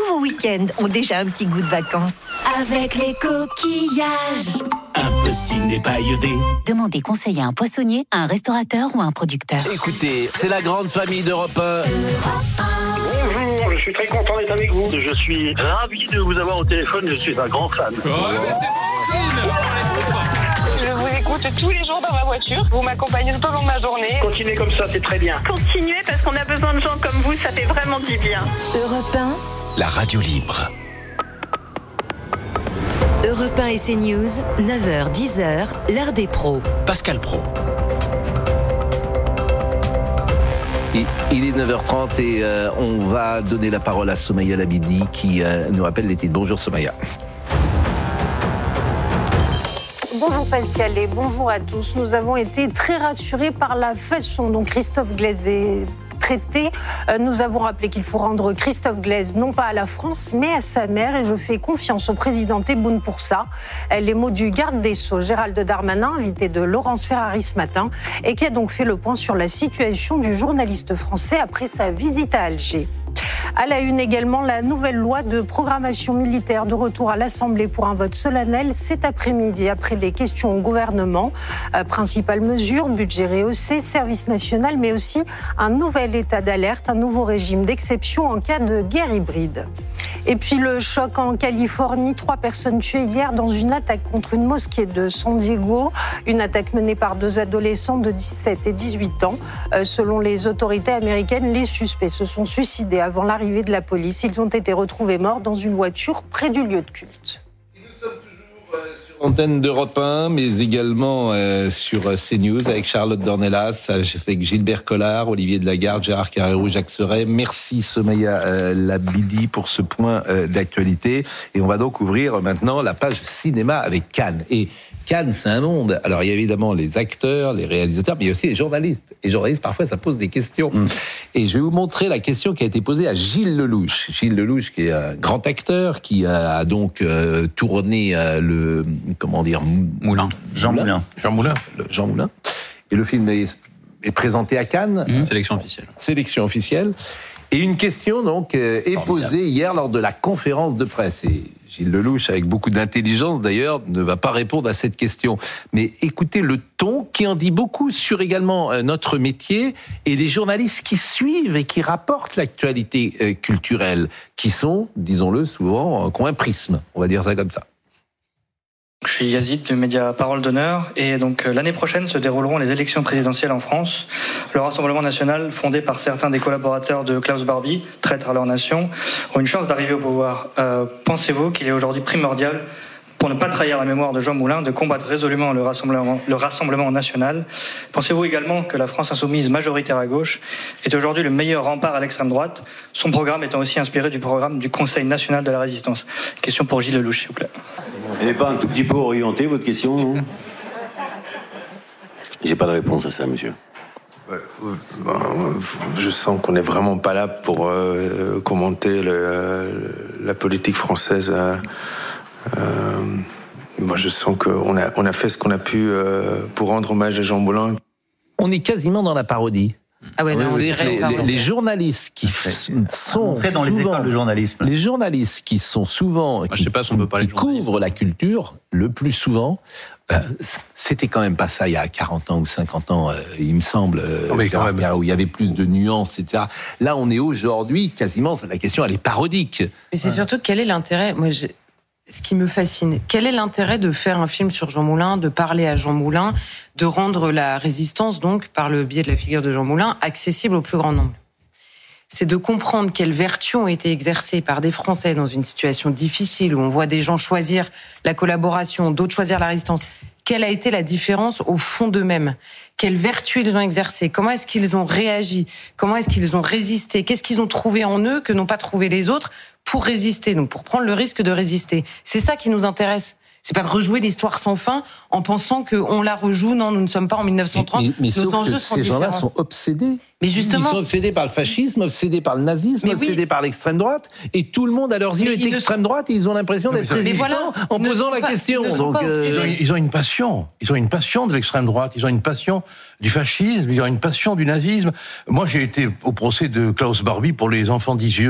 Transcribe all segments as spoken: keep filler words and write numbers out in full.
vos week-ends ont déjà un petit goût de vacances. Avec les coquillages. Impossible d'épailleuder. Demandez conseil à un poissonnier, à un restaurateur ou à un producteur. Écoutez, c'est la grande famille d'Europe un. Bonjour, je suis très content d'être avec vous. Je suis ravi de vous avoir au téléphone, je suis un grand fan. Oh, mais c'est Je vous écoute tous les jours dans ma voiture. Vous m'accompagnez tout au long de ma journée. Continuez comme ça, c'est très bien. Continuez parce qu'on a besoin de gens comme vous, ça fait vraiment du bien. Europe un. La radio libre. Europe un et CNews, neuf heures dix heures, l'heure des pros. Pascal Praud. Et il est neuf heures trente et euh, on va donner la parole à Somaya Labidi qui euh, nous rappelle les titres. Bonjour Somaya. Bonjour Pascal et bonjour à tous. Nous avons été très rassurés par la façon dont Christophe Glaise est traité. Nous avons rappelé qu'il faut rendre Christophe Glaise non pas à la France mais à sa mère et je fais confiance au président Tebboune pour ça. Les mots du garde des Sceaux Gérald Darmanin, invité de Laurence Ferrari ce matin et qui a donc fait le point sur la situation du journaliste français après sa visite à Alger. À la une également, la nouvelle loi de programmation militaire de retour à l'Assemblée pour un vote solennel cet après-midi après les questions au gouvernement. Euh, principale mesure, budget rehaussé, service national, mais aussi un nouvel état d'alerte, un nouveau régime d'exception en cas de guerre hybride. Et puis le choc en Californie, trois personnes tuées hier dans une attaque contre une mosquée de San Diego, une attaque menée par deux adolescents de dix-sept et dix-huit ans. Euh, selon les autorités américaines, les suspects se sont suicidés avant l'arrivée de la police. Ils ont été retrouvés morts dans une voiture près du lieu de culte. Nous sommes toujours euh, sur l'antenne d'Europe un, mais également euh, sur CNews avec Charlotte Dornelas, avec Gilbert Collard, Olivier Delagarde, Gérard Carrérou, Jacques Serret. Merci Somaya euh, Labidi pour ce point euh, d'actualité. Et on va donc ouvrir maintenant la page cinéma avec Cannes. Et Cannes, c'est un monde. Alors, il y a évidemment les acteurs, les réalisateurs, mais il y a aussi les journalistes. Et les journalistes, parfois, ça pose des questions. Mmh. Et je vais vous montrer la question qui a été posée à Gilles Lelouch. Gilles Lelouch, qui est un grand acteur, qui a donc euh, tourné euh, le, comment dire, Moulin. Jean Moulin. Moulin. Jean Moulin. Le Jean Moulin. Et le film est, est présenté à Cannes. Mmh. Sélection officielle. Sélection officielle. Et une question, donc, euh, est posée hier lors de la conférence de presse. Et Gilles Lelouch, avec beaucoup d'intelligence d'ailleurs, ne va pas répondre à cette question. Mais écoutez le ton qui en dit beaucoup sur également euh, notre métier et les journalistes qui suivent et qui rapportent l'actualité euh, culturelle, qui sont, disons-le souvent, euh, qui ont un prisme. On va dire ça comme ça. Je suis Yazid du média Parole d'Honneur et donc euh, l'année prochaine se dérouleront les élections présidentielles en France. Le Rassemblement national, fondé par certains des collaborateurs de Klaus Barbie, traîtres à leur nation, ont une chance d'arriver au pouvoir. Euh, pensez-vous qu'il est aujourd'hui primordial, pour ne pas trahir la mémoire de Jean Moulin, de combattre résolument le Rassemblement, le Rassemblement national? Pensez-vous également que la France insoumise, majoritaire à gauche, est aujourd'hui le meilleur rempart à l'extrême droite, son programme étant aussi inspiré du programme du Conseil national de la résistance? Question pour Gilles Lelouch, s'il vous plaît. Elle n'est pas un tout petit peu orientée, votre question, non? J'ai pas de réponse à ça, monsieur. Ouais, ben, je sens qu'on n'est vraiment pas là pour euh, commenter le, euh, la politique française. Euh, euh, moi, je sens qu'on a, on a fait ce qu'on a pu euh, pour rendre hommage à Jean Moulin. On est quasiment dans la parodie. Ah ouais, non, les, les, les, les journalistes qui f- sont dans les souvent, écoles de journalisme. Les journalistes qui sont souvent, Moi, qui, je sais pas si on peut parler qui de journalisme. couvrent la culture, le plus souvent, euh, c'était quand même pas ça il y a quarante ans ou cinquante ans, euh, il me semble, euh, mais quand même. où il y avait plus de nuances, et cetera. Là, on est aujourd'hui quasiment, la question elle est parodique. Mais c'est ouais. surtout quel est l'intérêt, moi j'ai... Ce qui me fascine, quel est l'intérêt de faire un film sur Jean Moulin, de parler à Jean Moulin, de rendre la résistance, donc, par le biais de la figure de Jean Moulin, accessible au plus grand nombre? C'est de comprendre quelles vertus ont été exercées par des Français dans une situation difficile, où on voit des gens choisir la collaboration, d'autres choisir la résistance. Quelle a été la différence au fond d'eux-mêmes? Quelles vertus ils ont exercées? Comment est-ce qu'ils ont réagi? Comment est-ce qu'ils ont résisté? Qu'est-ce qu'ils ont trouvé en eux que n'ont pas trouvé les autres pour résister, donc pour prendre le risque de résister? C'est ça qui nous intéresse. C'est pas de rejouer l'histoire sans fin en pensant qu'on la rejoue. Non, nous ne sommes pas en mille neuf cent trente. Mais, mais, mais Nos sauf enjeux que sont ces gens-là différents. sont obsédés. Mais justement, ils sont obsédés par le fascisme, obsédés par le nazisme, mais obsédés oui. par l'extrême droite, et tout le monde à leurs yeux est extrême sont... droite, et ils ont l'impression d'être mais résistants voilà, en posant la pas, question. Donc, euh... ils, ont, ils ont une passion, ils ont une passion de l'extrême droite, ils ont une passion du fascisme, ils ont une passion du nazisme. Moi, j'ai été au procès de Klaus Barbie pour les enfants d'Isieux.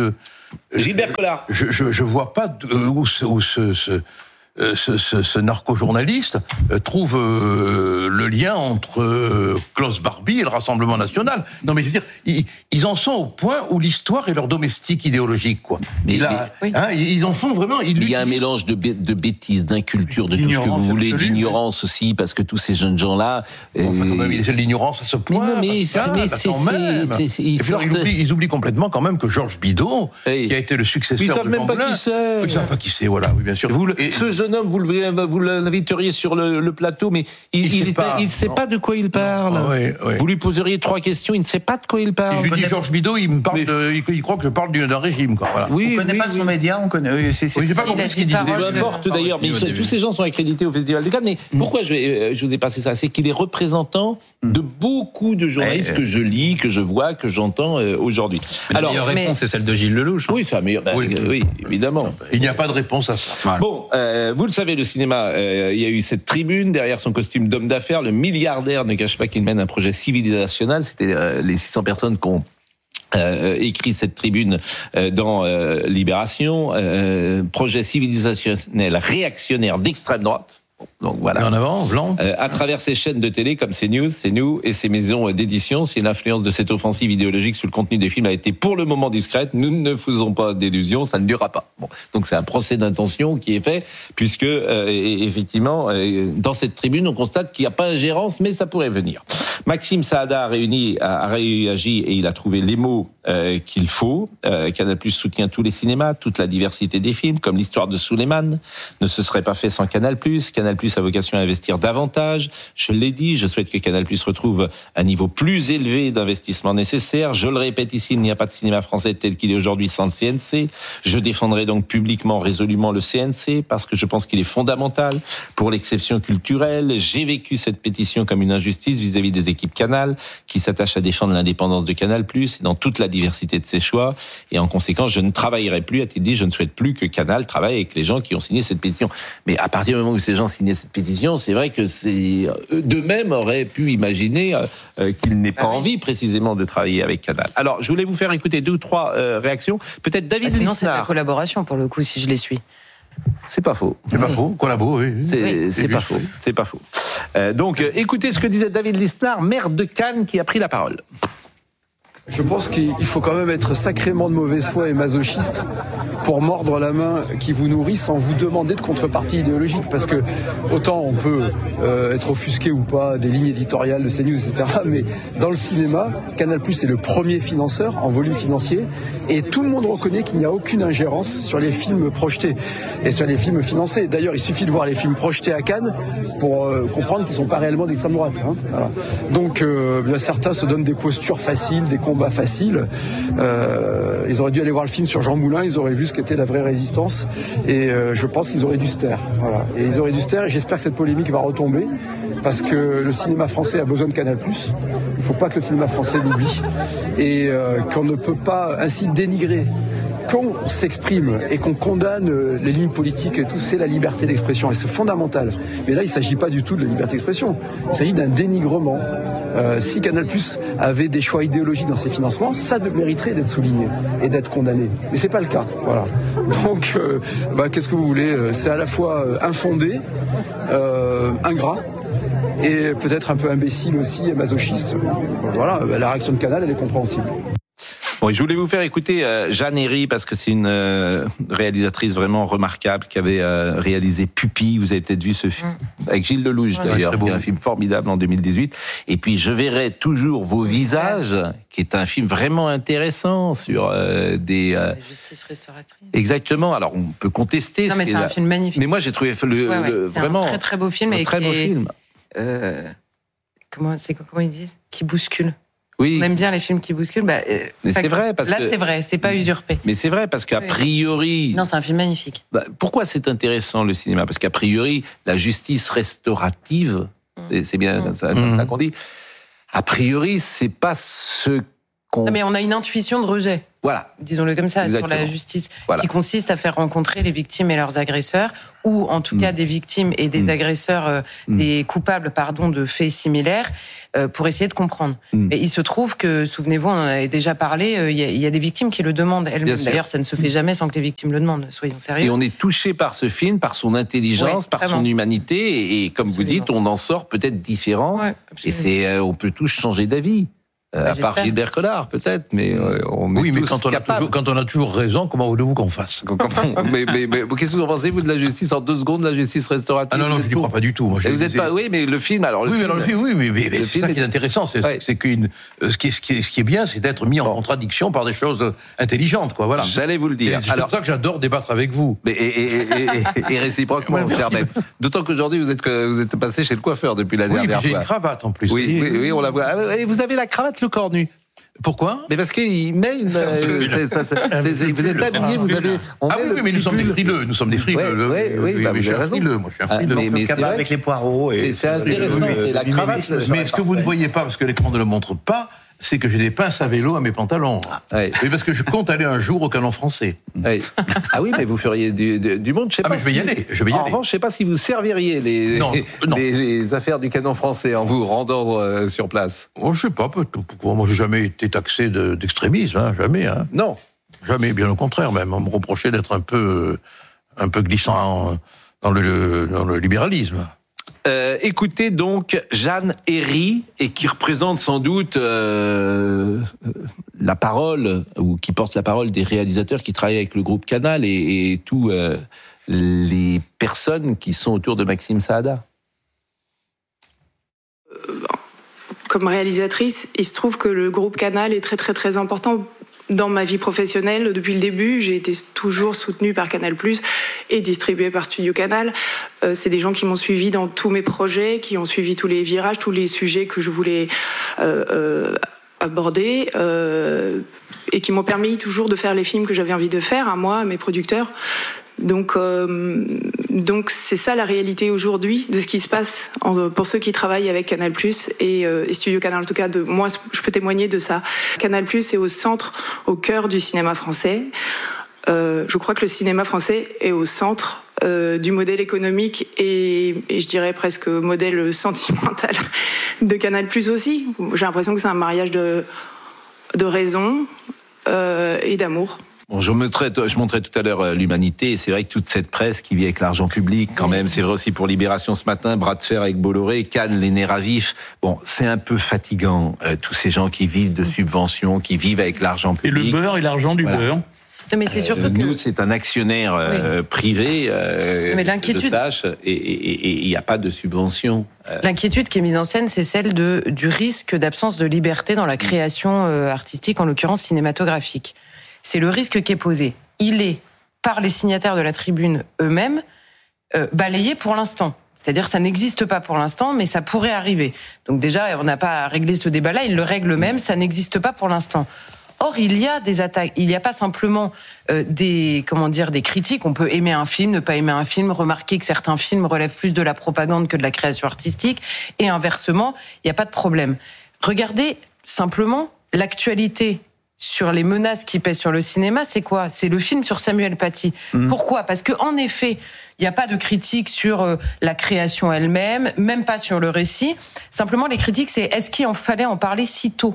Gilbert Collard. Je, je, je vois pas de- où, ce, où ce, ce, euh, ce, ce, ce narco-journaliste euh, trouve euh, le lien entre euh, Klaus Barbie et le Rassemblement National. Non, mais je veux dire, ils, ils en sont au point où l'histoire est leur domestique idéologique, quoi. Mais, Il a- mais- hein, ils en sont vraiment... Ils il y a un mélange de, bê- de bêtises, d'inculture, de tout ce que vous voulez, absolue, d'ignorance aussi, parce que tous ces jeunes gens-là... Enfin, quand même, il est de l'ignorance à ce point. Mais non, mais Pascal, c'est- mais bah, c'est- quand même. c'est- c'est- c'est- ils Et puis alors, ils, sortent- oublient, ils oublient complètement quand même que Georges Bidault, Hey. qui a été le successeur Ils de savent Jean même pas Moulin, qui c'est. Ils savent pas qui c'est, voilà, oui, bien sûr. Vous, le- Et- ce jeune homme, vous le vous l'inviteriez sur le, le plateau, mais il Il il sait était- pas, il sait non. pas de quoi il parle. Ah, oui, oui. Vous lui poseriez trois questions, il ne sait pas de quoi il parle. Si je lui dis connaît- Georges Bidault, il me parle Mais- de, il, il croit que je parle du- d'un régime, quoi. Voilà. Oui, On connaît oui, pas oui. son média, on connaît. oui, c'est- c'est- Oui, j'ai pas Il compris a ce qu'il dit disait. parole Peu importe d'ailleurs, mais au ils sont- début. tous ces gens sont accrédités au Festival de Cannes. Mais pourquoi je, vais- euh, je vous ai passé ça? C'est qu'il est représentant de beaucoup de journalistes Ouais, que je lis, que je vois, que j'entends euh, aujourd'hui. La Alors, meilleure mais- réponse, c'est celle de Gilles Lelouch. oui, ça, mais, bah, Oui. euh, oui, évidemment. Il n'y a pas de réponse à ça. Voilà. Bon, euh, vous le savez, le cinéma, euh, il y a eu cette tribune derrière son costume d'homme d'affaires. Le milliardaire ne cache pas qu'il mène un projet civilisationnel. C'était euh, les six cents personnes qui ont euh, écrit cette tribune euh, dans euh, Libération. Euh, projet civilisationnel réactionnaire d'extrême droite. Bon, donc voilà. Et en avant, blanc. Euh, à travers ces chaînes de télé comme CNews, CNews et ces maisons d'édition, si l'influence de cette offensive idéologique sur le contenu des films a été pour le moment discrète, nous ne faisons pas d'illusions, ça ne durera pas. Bon, donc c'est un procès d'intention qui est fait, puisque euh, et- effectivement, euh, dans cette tribune, on constate qu'il n'y a pas ingérence, mais ça pourrait venir. Maxime Saada a réuni, a a réagi et il a trouvé les mots euh, qu'il faut. Euh, Canal+ soutient tous les cinémas, toute la diversité des films, comme l'histoire de Souleymane ne se serait pas fait sans Canal+. Canal+ a vocation à investir davantage. Je l'ai dit, je souhaite que Canal+ retrouve un niveau plus élevé d'investissement nécessaire. Je le répète ici, il n'y a pas de cinéma français tel qu'il est aujourd'hui sans le C N C. Je défendrai donc publiquement, résolument le C N C parce que je pense qu'il est fondamental pour l'exception culturelle. J'ai vécu cette pétition comme une injustice vis-à-vis des équipes Canal qui s'attachent à défendre l'indépendance de Canal+, et dans toute la diversité de ses choix. Et en conséquence, je ne travaillerai plus, a-t-il dit, je ne souhaite plus que Canal travaille avec les gens qui ont signé cette pétition. Mais à partir du moment où ces gens signaient cette pétition, c'est vrai que c'est eux d'eux-mêmes auraient pu imaginer euh, qu'ils n'aient pas Ah oui. envie précisément de travailler avec Canal. Alors, je voulais vous faire écouter deux ou trois euh, réactions. Peut-être David Ah, sinon, c'est de la Lisnard. collaboration, pour le coup, si je les suis. C'est pas faux. C'est pas faux, collabo, oui. oui. C'est Oui. c'est pas faux. C'est pas faux. Euh, donc, euh, écoutez ce que disait David Lisnard, maire de Cannes, qui a pris la parole. Je pense qu'il faut quand même être sacrément de mauvaise foi et masochiste pour mordre la main qui vous nourrit sans vous demander de contrepartie idéologique. Parce que autant on peut euh, être offusqué ou pas des lignes éditoriales de CNews, et cetera. Mais dans le cinéma, Canal+ est le premier financeur en volume financier. Et tout le monde reconnaît qu'il n'y a aucune ingérence sur les films projetés et sur les films financés. D'ailleurs, il suffit de voir les films projetés à Cannes pour euh, comprendre qu'ils ne sont pas réellement d'extrême droite. Hein. Voilà. Donc euh, bien, certains se donnent des postures faciles, des combats faciles. Euh, ils auraient dû aller voir le film sur Jean Moulin, ils auraient vu ce qu'était la vraie résistance. Et euh, je pense qu'ils auraient dû se taire. Voilà. Et ils auraient dû se taire et j'espère que cette polémique va retomber parce que le cinéma français a besoin de Canal+. Il ne faut pas que le cinéma français l'oublie. Et euh, qu'on ne peut pas ainsi dénigrer. Quand on s'exprime et qu'on condamne les lignes politiques et tout, c'est la liberté d'expression et c'est fondamental. Mais là, il ne s'agit pas du tout de la liberté d'expression. Il s'agit d'un dénigrement. Euh, si Canal+ avait des choix idéologiques dans ses financements, ça mériterait d'être souligné et d'être condamné. Mais c'est pas le cas. Voilà. Donc, euh, bah, qu'est-ce que vous voulez ? C'est à la fois infondé, euh, ingrat. Et peut-être un peu imbécile aussi et masochiste. Voilà, la réaction de Canal, elle est compréhensible. Bon, je voulais vous faire écouter euh, Jeanne Herry parce que c'est une euh, réalisatrice vraiment remarquable qui avait euh, réalisé Pupille. Vous avez peut-être vu ce film mmh. avec Gilles Lelouch ouais, d'ailleurs, très qui est beau. un film formidable en deux mille dix-huit. Et puis Je verrai toujours vos visages, qui est un film vraiment intéressant sur euh, des euh, La justice restauratrice. exactement. Alors on peut contester. Non, ce mais qui c'est est un là. film magnifique. Mais moi j'ai trouvé le, Ouais, ouais, le c'est vraiment un très très beau film un et très qui beau est, film. Euh, comment c'est quoi comment ils disent qui bouscule. Oui. On aime bien les films qui bousculent. Bah, euh, Mais c'est vrai parce là que c'est vrai, c'est pas usurpé. Mais c'est vrai parce qu'à Oui. priori. Non, c'est un film magnifique. Bah, pourquoi c'est intéressant le cinéma ? Parce qu'a priori, la justice restaurative, et c'est bien Mmh. ça, Mmh. ça qu'on dit, a priori, c'est pas ce qu'on. Non, mais on a une intuition de rejet. Voilà. Disons-le comme ça, Exactement. sur la justice, Voilà. qui consiste à faire rencontrer les victimes et leurs agresseurs, ou en tout mmh. cas des victimes et des mmh. agresseurs, euh, mmh. des coupables, pardon, de faits similaires, euh, pour essayer de comprendre. Mmh. Et il se trouve que, souvenez-vous, on en avait déjà parlé, il euh, y, y a des victimes qui le demandent elles-mêmes. D'ailleurs, ça ne se fait jamais sans que les victimes le demandent, soyons sérieux. Et on est touché par ce film, par son intelligence, ouais, par vraiment. son humanité, et, et comme absolument. vous dites, on en sort peut-être différent, ouais, et c'est, euh, on peut tous changer d'avis. Euh, bah, à part Gilbert Collard, peut-être, mais euh, on est oui, mais tous quand on, a toujours, quand on a toujours raison, comment voulez-vous qu'on fasse? mais, mais, mais qu'est-ce que vous en pensez, vous, de la justice en deux secondes, de la justice restaurative? Ah non, non, je n'y crois pas du tout. Moi, vous n'êtes pas, oui, mais le film, alors le oui, film, mais, le film, oui, mais, mais, mais c'est ça est... qui est intéressant, c'est, ouais. c'est qu'une, ce qui est, ce qui est, ce qui est bien, c'est d'être mis en bon. contradiction par des choses intelligentes, quoi. Voilà. J'allais vous le dire. C'est alors... pour ça que j'adore débattre avec vous. Mais, et, et, et, et, et réciproquement, ouais, cher maître. D'autant qu'aujourd'hui, vous êtes, vous êtes passé chez le coiffeur depuis la oui, dernière j'ai fois. J'ai une cravate en plus. Oui, oui, oui, on la voit. Et vous avez la cravate le corps nu. Pourquoi? Mais parce qu'il met une. Euh, c'est, ça, c'est, c'est, c'est, vous êtes habillé, vous avez. On ah oui, oui mais nous sommes des frileux, nous sommes des frileux. Oui, oui, oui, bah, vous avez raison. Frileux, moi je suis un frileux. Ah, mais, mais c'est vrai. Avec les poireaux. Et c'est, c'est intéressant, mais, c'est la cravate. Mais, mais ce que vous ne voyez pas, parce que l'écran ne le montre pas, c'est que j'ai des pinces à vélo à mes pantalons. Ouais. Oui, parce que je compte aller un jour au Canon Français. Ouais. Ah oui, mais vous feriez du, du, du monde, je sais ah pas. Mais je vais si... y aller, je vais y en aller. revanche, je sais pas si vous serviriez les, non, non. les, les affaires du Canon Français en vous rendant euh, sur place. Oh, je sais pas, pourquoi. Moi, j'ai jamais été taxé de, d'extrémisme, hein, jamais. Hein. Non. Jamais, bien au contraire, même. On me reprochait d'être un peu, un peu glissant dans le, dans le libéralisme. Euh, écoutez donc Jeanne Herry, et qui représente sans doute euh, la parole, ou qui porte la parole des réalisateurs qui travaillent avec le groupe Canal et, et tous euh, les personnes qui sont autour de Maxime Saada. Comme réalisatrice, il se trouve que le groupe Canal est très très très important dans ma vie professionnelle. Depuis le début, j'ai été toujours soutenue par Canal+, et distribuée par Studio Canal. Euh, c'est des gens qui m'ont suivie dans tous mes projets, qui ont suivi tous les virages, tous les sujets que je voulais euh, euh, aborder, euh, et qui m'ont permis toujours de faire les films que j'avais envie de faire, à moi, à mes producteurs. Donc, euh, donc c'est ça la réalité aujourd'hui de ce qui se passe en, pour ceux qui travaillent avec Canal+ et, euh, et Studio Canal. En tout cas, de moi, je peux témoigner de ça. Canal+ est au centre, au cœur du cinéma français. Euh, je crois que le cinéma français est au centre euh, du modèle économique et, et je dirais presque modèle sentimental de Canal+ aussi. J'ai l'impression que c'est un mariage de, de raison euh, et d'amour. Bon, je, montrais, je montrais tout à l'heure l'humanité, et c'est vrai que toute cette presse qui vit avec l'argent public, quand même, c'est vrai aussi pour Libération ce matin, bras de fer avec Bolloré, Cannes, les nerfs à vif. Bon, c'est un peu fatigant, euh, tous ces gens qui vivent de subventions, qui vivent avec l'argent public. Et le beurre et l'argent du voilà. beurre. Non, mais c'est surtout euh, que... Nous, c'est un actionnaire euh, oui. privé, euh, mais l'inquiétude... de Stage, et il n'y a pas de subvention. Euh... L'inquiétude qui est mise en scène, c'est celle de, du risque d'absence de liberté dans la création euh, artistique, en l'occurrence cinématographique. C'est le risque qui est posé. Il est, par les signataires de la tribune eux-mêmes, euh, balayé pour l'instant. C'est-à-dire que ça n'existe pas pour l'instant, mais ça pourrait arriver. Donc déjà, on n'a pas à régler ce débat-là, ils le règlent eux-mêmes, ça n'existe pas pour l'instant. Or, il y a des attaques, il n'y a pas simplement euh, des, comment dire, des critiques. On peut aimer un film, ne pas aimer un film, remarquer que certains films relèvent plus de la propagande que de la création artistique, et inversement, il n'y a pas de problème. Regardez simplement l'actualité sur les menaces qui pèsent sur le cinéma, c'est quoi? C'est le film sur Samuel Paty. Mmh. Pourquoi? Parce que en effet, il n'y a pas de critique sur euh, la création elle-même, même pas sur le récit. Simplement, les critiques, c'est est-ce qu'il en fallait en parler si tôt?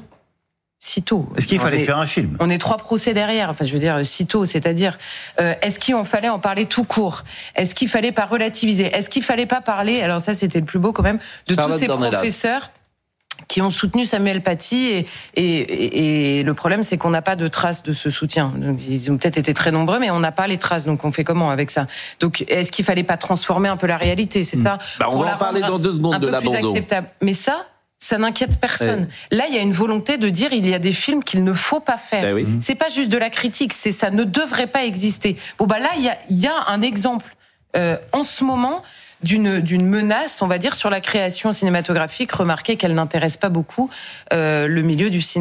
Si tôt. Est-ce qu'il fallait est, faire un film? On est trois procès derrière. Enfin, je veux dire, si tôt, c'est-à-dire, euh, est-ce qu'il en fallait en parler tout court? Est-ce qu'il fallait pas relativiser? Est-ce qu'il fallait pas parler? Alors ça, c'était le plus beau quand même de Charlotte tous ces Dornelas. Professeurs qui ont soutenu Samuel Paty, et, et, et, et le problème, c'est qu'on n'a pas de traces de ce soutien. Donc, ils ont peut-être été très nombreux, mais on n'a pas les traces. Donc, on fait comment avec ça? Donc, est-ce qu'il fallait pas transformer un peu la réalité? C'est ça? Bah, on va en parler dans deux secondes de l'abandon. Mais ça, ça n'inquiète personne. Ouais. Là, il y a une volonté de dire il y a des films qu'il ne faut pas faire. Ben oui. C'est pas juste de la critique, c'est ça ne devrait pas exister. Bon, bah là, il y a, il y a un exemple euh, en ce moment d'une d'une menace, on va dire, sur la création cinématographique. Remarquez qu'elle n'intéresse pas beaucoup euh, le milieu du cinéma.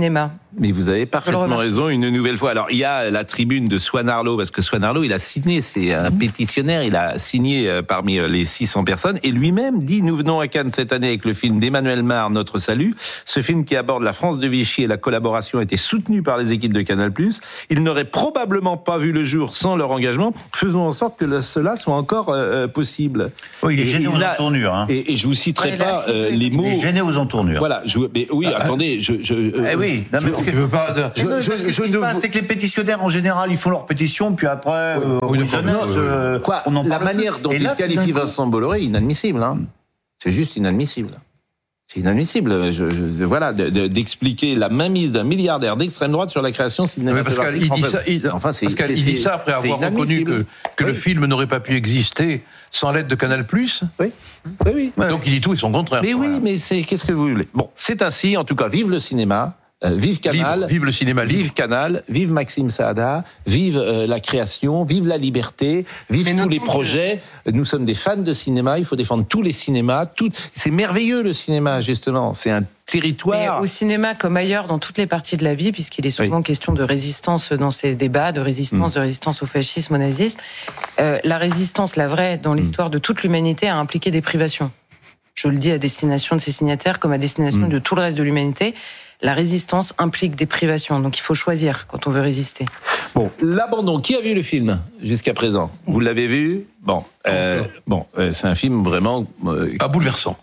Mais vous avez parfaitement raison une nouvelle fois. Alors, il y a la tribune de Swan Arlo, parce que Swan Arlo, il a signé, c'est un pétitionnaire, il a signé parmi les six cents personnes, et lui-même dit, nous venons à Cannes cette année avec le film d'Emmanuel Mar, Notre Salut. Ce film qui aborde la France de Vichy et la collaboration a été soutenu par les équipes de Canal+. Il n'aurait probablement pas vu le jour sans leur engagement. Faisons en sorte que le, cela soit encore euh, possible. Oui, il est et, gêné aux a, entournures. Hein. Et, et je vous citerai ouais, pas euh, les mots... Il est gêné aux entournures. Voilà, je, mais oui, ah, attendez, je... je euh, eh oui, non, mais je, que, pas de, je, je, je, ce qui se passe, c'est que les pétitionnaires, en général, ils font leur pétition, puis après, oui, euh, oui, oui, jeunesse, euh, quoi, on en la manière plus. dont et il là, qualifie Vincent Bolloré est inadmissible. Hein. C'est juste inadmissible. C'est inadmissible. Je, je, voilà, de, de, d'expliquer la mainmise d'un milliardaire d'extrême droite sur la création cinématographique. Parce qu'il dit ça, il, enfin, c'est, Pascal, c'est, il dit ça après avoir reconnu que, que oui. le film n'aurait pas pu exister sans l'aide de Canal+. Oui, oui, oui. Donc il dit tout et son contraire. Mais voilà. oui, mais c'est qu'est-ce que vous voulez. Bon, c'est ainsi. En tout cas, vive le cinéma. Euh, vive Canal, libre, vive le cinéma libre. Vive Canal, vive Maxime Saada, vive euh, la création, vive la liberté, vive Mais tous les projets. Que... Nous sommes des fans de cinéma, il faut défendre tous les cinémas. Tout... C'est merveilleux le cinéma, justement. C'est un territoire. Mais au cinéma, comme ailleurs, dans toutes les parties de la vie, puisqu'il est souvent oui. question de résistance dans ces débats, de résistance, mmh. de résistance au fascisme, au nazisme, euh, la résistance, la vraie, dans l'histoire mmh. de toute l'humanité, a impliqué des privations. Je le dis à destination de ses signataires, comme à destination mmh. de tout le reste de l'humanité. La résistance implique des privations, donc il faut choisir quand on veut résister. Bon, l'abandon. Qui a vu le film jusqu'à présent ? Vous l'avez vu ? Bon, euh, bon, euh, c'est un film vraiment euh, ah, bouleversant.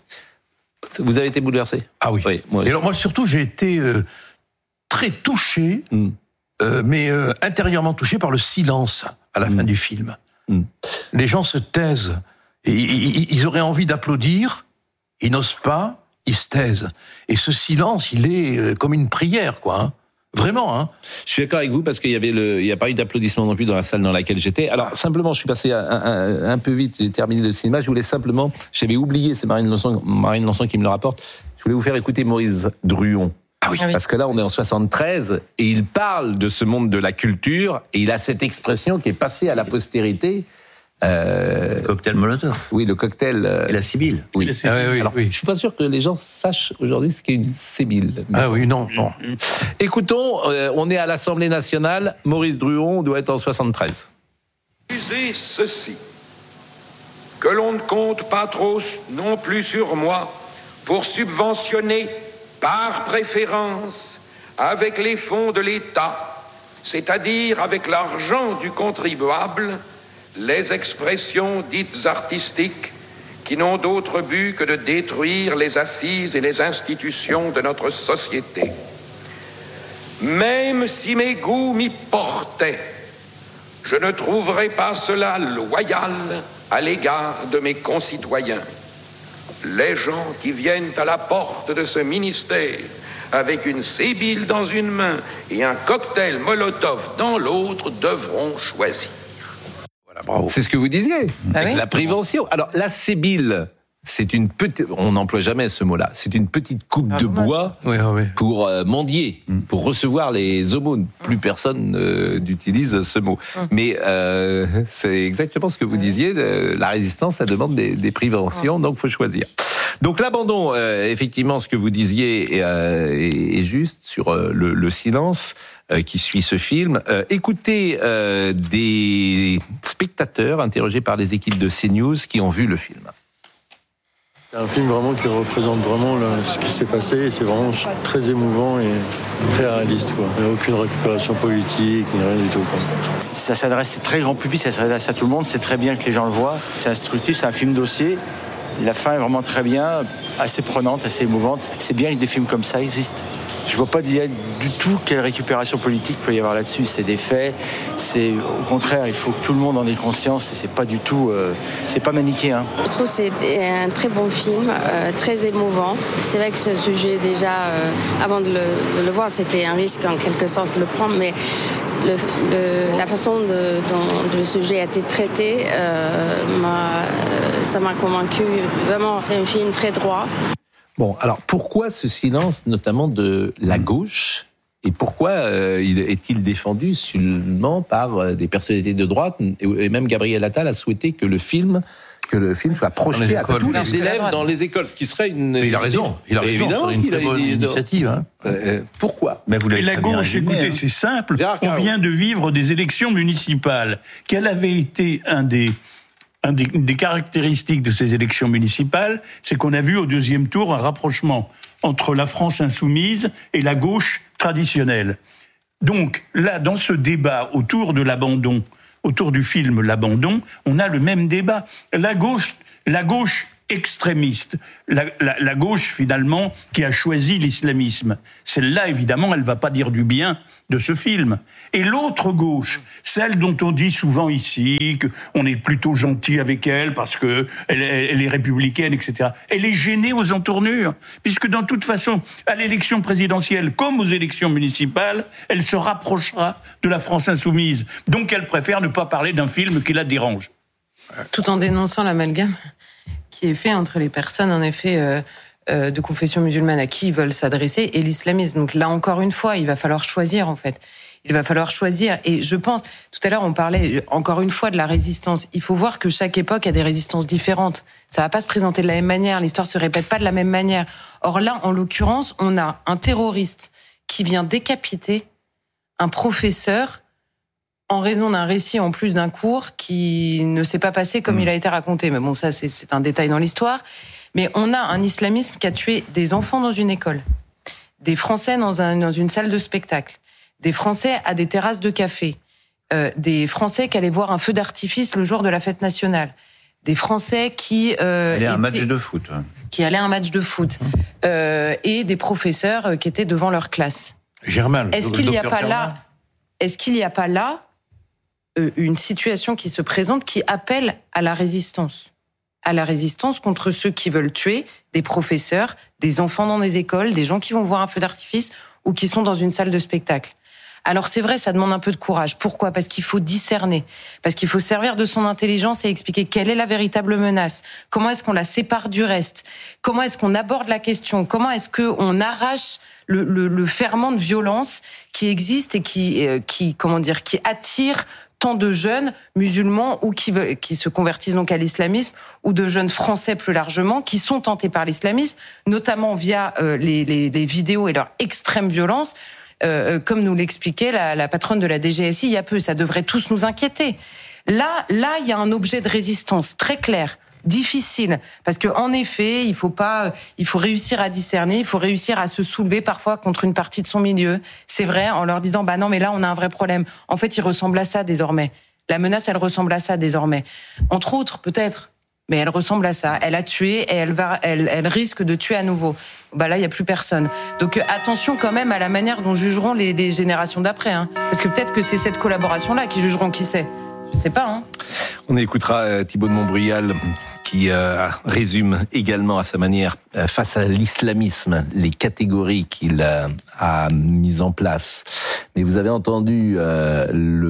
Vous avez été bouleversé ? Ah oui. oui moi, Et alors moi surtout, j'ai été euh, très touché, mm. euh, mais euh, intérieurement touché par le silence à la mm. fin du film. Mm. Les gens se taisent et ils auraient envie d'applaudir, ils n'osent pas. Ils se taisent. Et ce silence, il est comme une prière, quoi. Hein. Vraiment, hein. Je suis d'accord avec vous parce qu'il y avait le, il n'y a pas eu d'applaudissements non plus dans la salle dans laquelle j'étais. Alors, simplement, je suis passé un, un, un peu vite, j'ai terminé le cinéma. Je voulais simplement, j'avais oublié, c'est Marine Lançon, Marine Lançon qui me le rapporte. Je voulais vous faire écouter Maurice Druon. Ah oui. Parce que là, on est en soixante-treize et il parle de ce monde de la culture et il a cette expression qui est passée à la postérité. Euh, cocktail Molotov. Oui, le cocktail. Euh, et la Sibylle. Oui. Ah oui, oui, Alors, oui. Je suis pas sûr que les gens sachent aujourd'hui ce qu'est une Sibylle. Ah oui, non, non. Écoutons, euh, on est à l'Assemblée nationale. Maurice Druon doit être en soixante-treize. Excusez ceci, que l'on ne compte pas trop non plus sur moi pour subventionner par préférence avec les fonds de l'État, c'est-à-dire avec l'argent du contribuable, les expressions dites artistiques qui n'ont d'autre but que de détruire les assises et les institutions de notre société. Même si mes goûts m'y portaient, je ne trouverais pas cela loyal à l'égard de mes concitoyens. Les gens qui viennent à la porte de ce ministère avec une Sibylle dans une main et un cocktail Molotov dans l'autre devront choisir. Bravo. C'est ce que vous disiez, ah avec oui. la prévention. Alors, la Sibylle, c'est une petite... On n'emploie jamais ce mot-là. C'est une petite coupe ah, de bois oui, oui. pour euh, mendier, mm. pour recevoir les aumônes. Mm. Plus personne euh, n'utilise ce mot. Mm. Mais euh, c'est exactement ce que vous disiez. Le, la résistance, ça demande des, des préventions, mm. donc il faut choisir. Donc l'abandon, euh, effectivement, ce que vous disiez est, euh, est, est juste sur euh, le, le silence euh, qui suit ce film. Euh, écoutez euh, des spectateurs interrogés par les équipes de CNews qui ont vu le film. C'est un film vraiment qui représente vraiment le, ce qui s'est passé et c'est vraiment très émouvant et très réaliste, quoi. Il n'y a aucune récupération politique, ni rien du tout, quoi. Ça s'adresse à très grand public, ça s'adresse à tout le monde, c'est très bien que les gens le voient. C'est instructif, c'est un film dossier. La fin est vraiment très bien, assez prenante, assez émouvante. C'est bien que des films comme ça existent. Je ne vois pas du tout quelle récupération politique peut y avoir là-dessus. C'est des faits. C'est au contraire, il faut que tout le monde en ait conscience. C'est pas du tout, euh, c'est pas manichéen. Je trouve que c'est un très bon film, euh, très émouvant. C'est vrai que ce sujet déjà, euh, avant de le, de le voir, c'était un risque en quelque sorte de le prendre, mais le, le, la façon de, dont le sujet a été traité, euh, m'a, ça m'a convaincu. Vraiment, c'est un film très droit. Bon, alors pourquoi ce silence, notamment de la gauche, et pourquoi euh, est-il défendu seulement par des personnalités de droite, et même Gabriel Attal a souhaité que le film que le film soit projeté à tous les élèves dans les écoles, ce qui serait une... Mais il a raison, il a raison, évidemment, une très il a bonne dit, initiative. Hein. Euh, pourquoi Mais vous Et la gauche, écoutez, hein. c'est simple. On vient de vivre des élections municipales. Quel avait été un des... Un des, une des caractéristiques de ces élections municipales, c'est qu'on a vu au deuxième tour un rapprochement entre la France insoumise et la gauche traditionnelle. Donc là, dans ce débat autour de l'abandon, autour du film L'Abandon, on a le même débat. La gauche, la gauche extrémiste, la, la, la gauche finalement qui a choisi l'islamisme. Celle-là, évidemment, elle ne va pas dire du bien de ce film. Et l'autre gauche, celle dont on dit souvent ici qu'on est plutôt gentil avec elle parce qu'elle elle est républicaine, et cetera, elle est gênée aux entournures, puisque dans toute façon, à l'élection présidentielle comme aux élections municipales, elle se rapprochera de la France insoumise. Donc elle préfère ne pas parler d'un film qui la dérange. Tout en dénonçant l'amalgame qui est fait entre les personnes, en effet, euh, euh, de confession musulmane à qui ils veulent s'adresser et l'islamisme. Donc là, encore une fois, il va falloir choisir, en fait. Il va falloir choisir. Et je pense, tout à l'heure, on parlait encore une fois de la résistance. Il faut voir que chaque époque a des résistances différentes. Ça va pas se présenter de la même manière. L'histoire se répète pas de la même manière. Or là, en l'occurrence, on a un terroriste qui vient décapiter un professeur en raison d'un récit en plus d'un cours qui ne s'est pas passé comme mmh. il a été raconté. Mais bon, ça, c'est, c'est un détail dans l'histoire. Mais on a un islamisme qui a tué des enfants dans une école, des Français dans, un, dans une salle de spectacle, des Français à des terrasses de café, euh, des Français qui allaient voir un feu d'artifice le jour de la fête nationale, des Français qui... Euh, allaient à un étaient, match de foot. Ouais. Qui allaient à un match de foot. Euh, et des professeurs qui étaient devant leur classe. Germain, Est-ce qu'il n'y a pas là... Est-ce qu'il n'y a pas là une situation qui se présente qui appelle à la résistance, à la résistance contre ceux qui veulent tuer des professeurs, des enfants dans des écoles, des gens qui vont voir un feu d'artifice ou qui sont dans une salle de spectacle. Alors c'est vrai, ça demande un peu de courage. Pourquoi ? Parce qu'il faut discerner, parce qu'il faut servir de son intelligence et expliquer quelle est la véritable menace, comment est-ce qu'on la sépare du reste, comment est-ce qu'on aborde la question, comment est-ce qu'on arrache le, le, le ferment de violence qui existe et qui, euh, qui, comment dire, qui attire tant de jeunes musulmans ou qui, veulent, qui se convertissent donc à l'islamisme, ou de jeunes Français plus largement, qui sont tentés par l'islamisme, notamment via euh, les, les, les vidéos et leur extrême violence, euh, comme nous l'expliquait la, la patronne de la D G S I il y a peu. Ça devrait tous nous inquiéter. Là, là, il y a un objet de résistance très clair, difficile, parce que en effet, il faut pas, il faut réussir à discerner, il faut réussir à se soulever parfois contre une partie de son milieu. C'est vrai, en leur disant bah non, mais là on a un vrai problème. En fait, il ressemble à ça désormais. La menace, elle ressemble à ça désormais. Entre autres, peut-être, mais elle ressemble à ça. Elle a tué et elle va, elle, elle risque de tuer à nouveau. Bah là, il y a plus personne. Donc euh, attention quand même à la manière dont jugeront les, les générations d'après, hein. Parce que peut-être que c'est cette collaboration-là qui jugeront qui c'est. Je sais pas, hein. On écoutera euh, Thibaut de Montbrial qui euh, résume également à sa manière, euh, face à l'islamisme, les catégories qu'il euh, a mises en place. Mais vous avez entendu euh,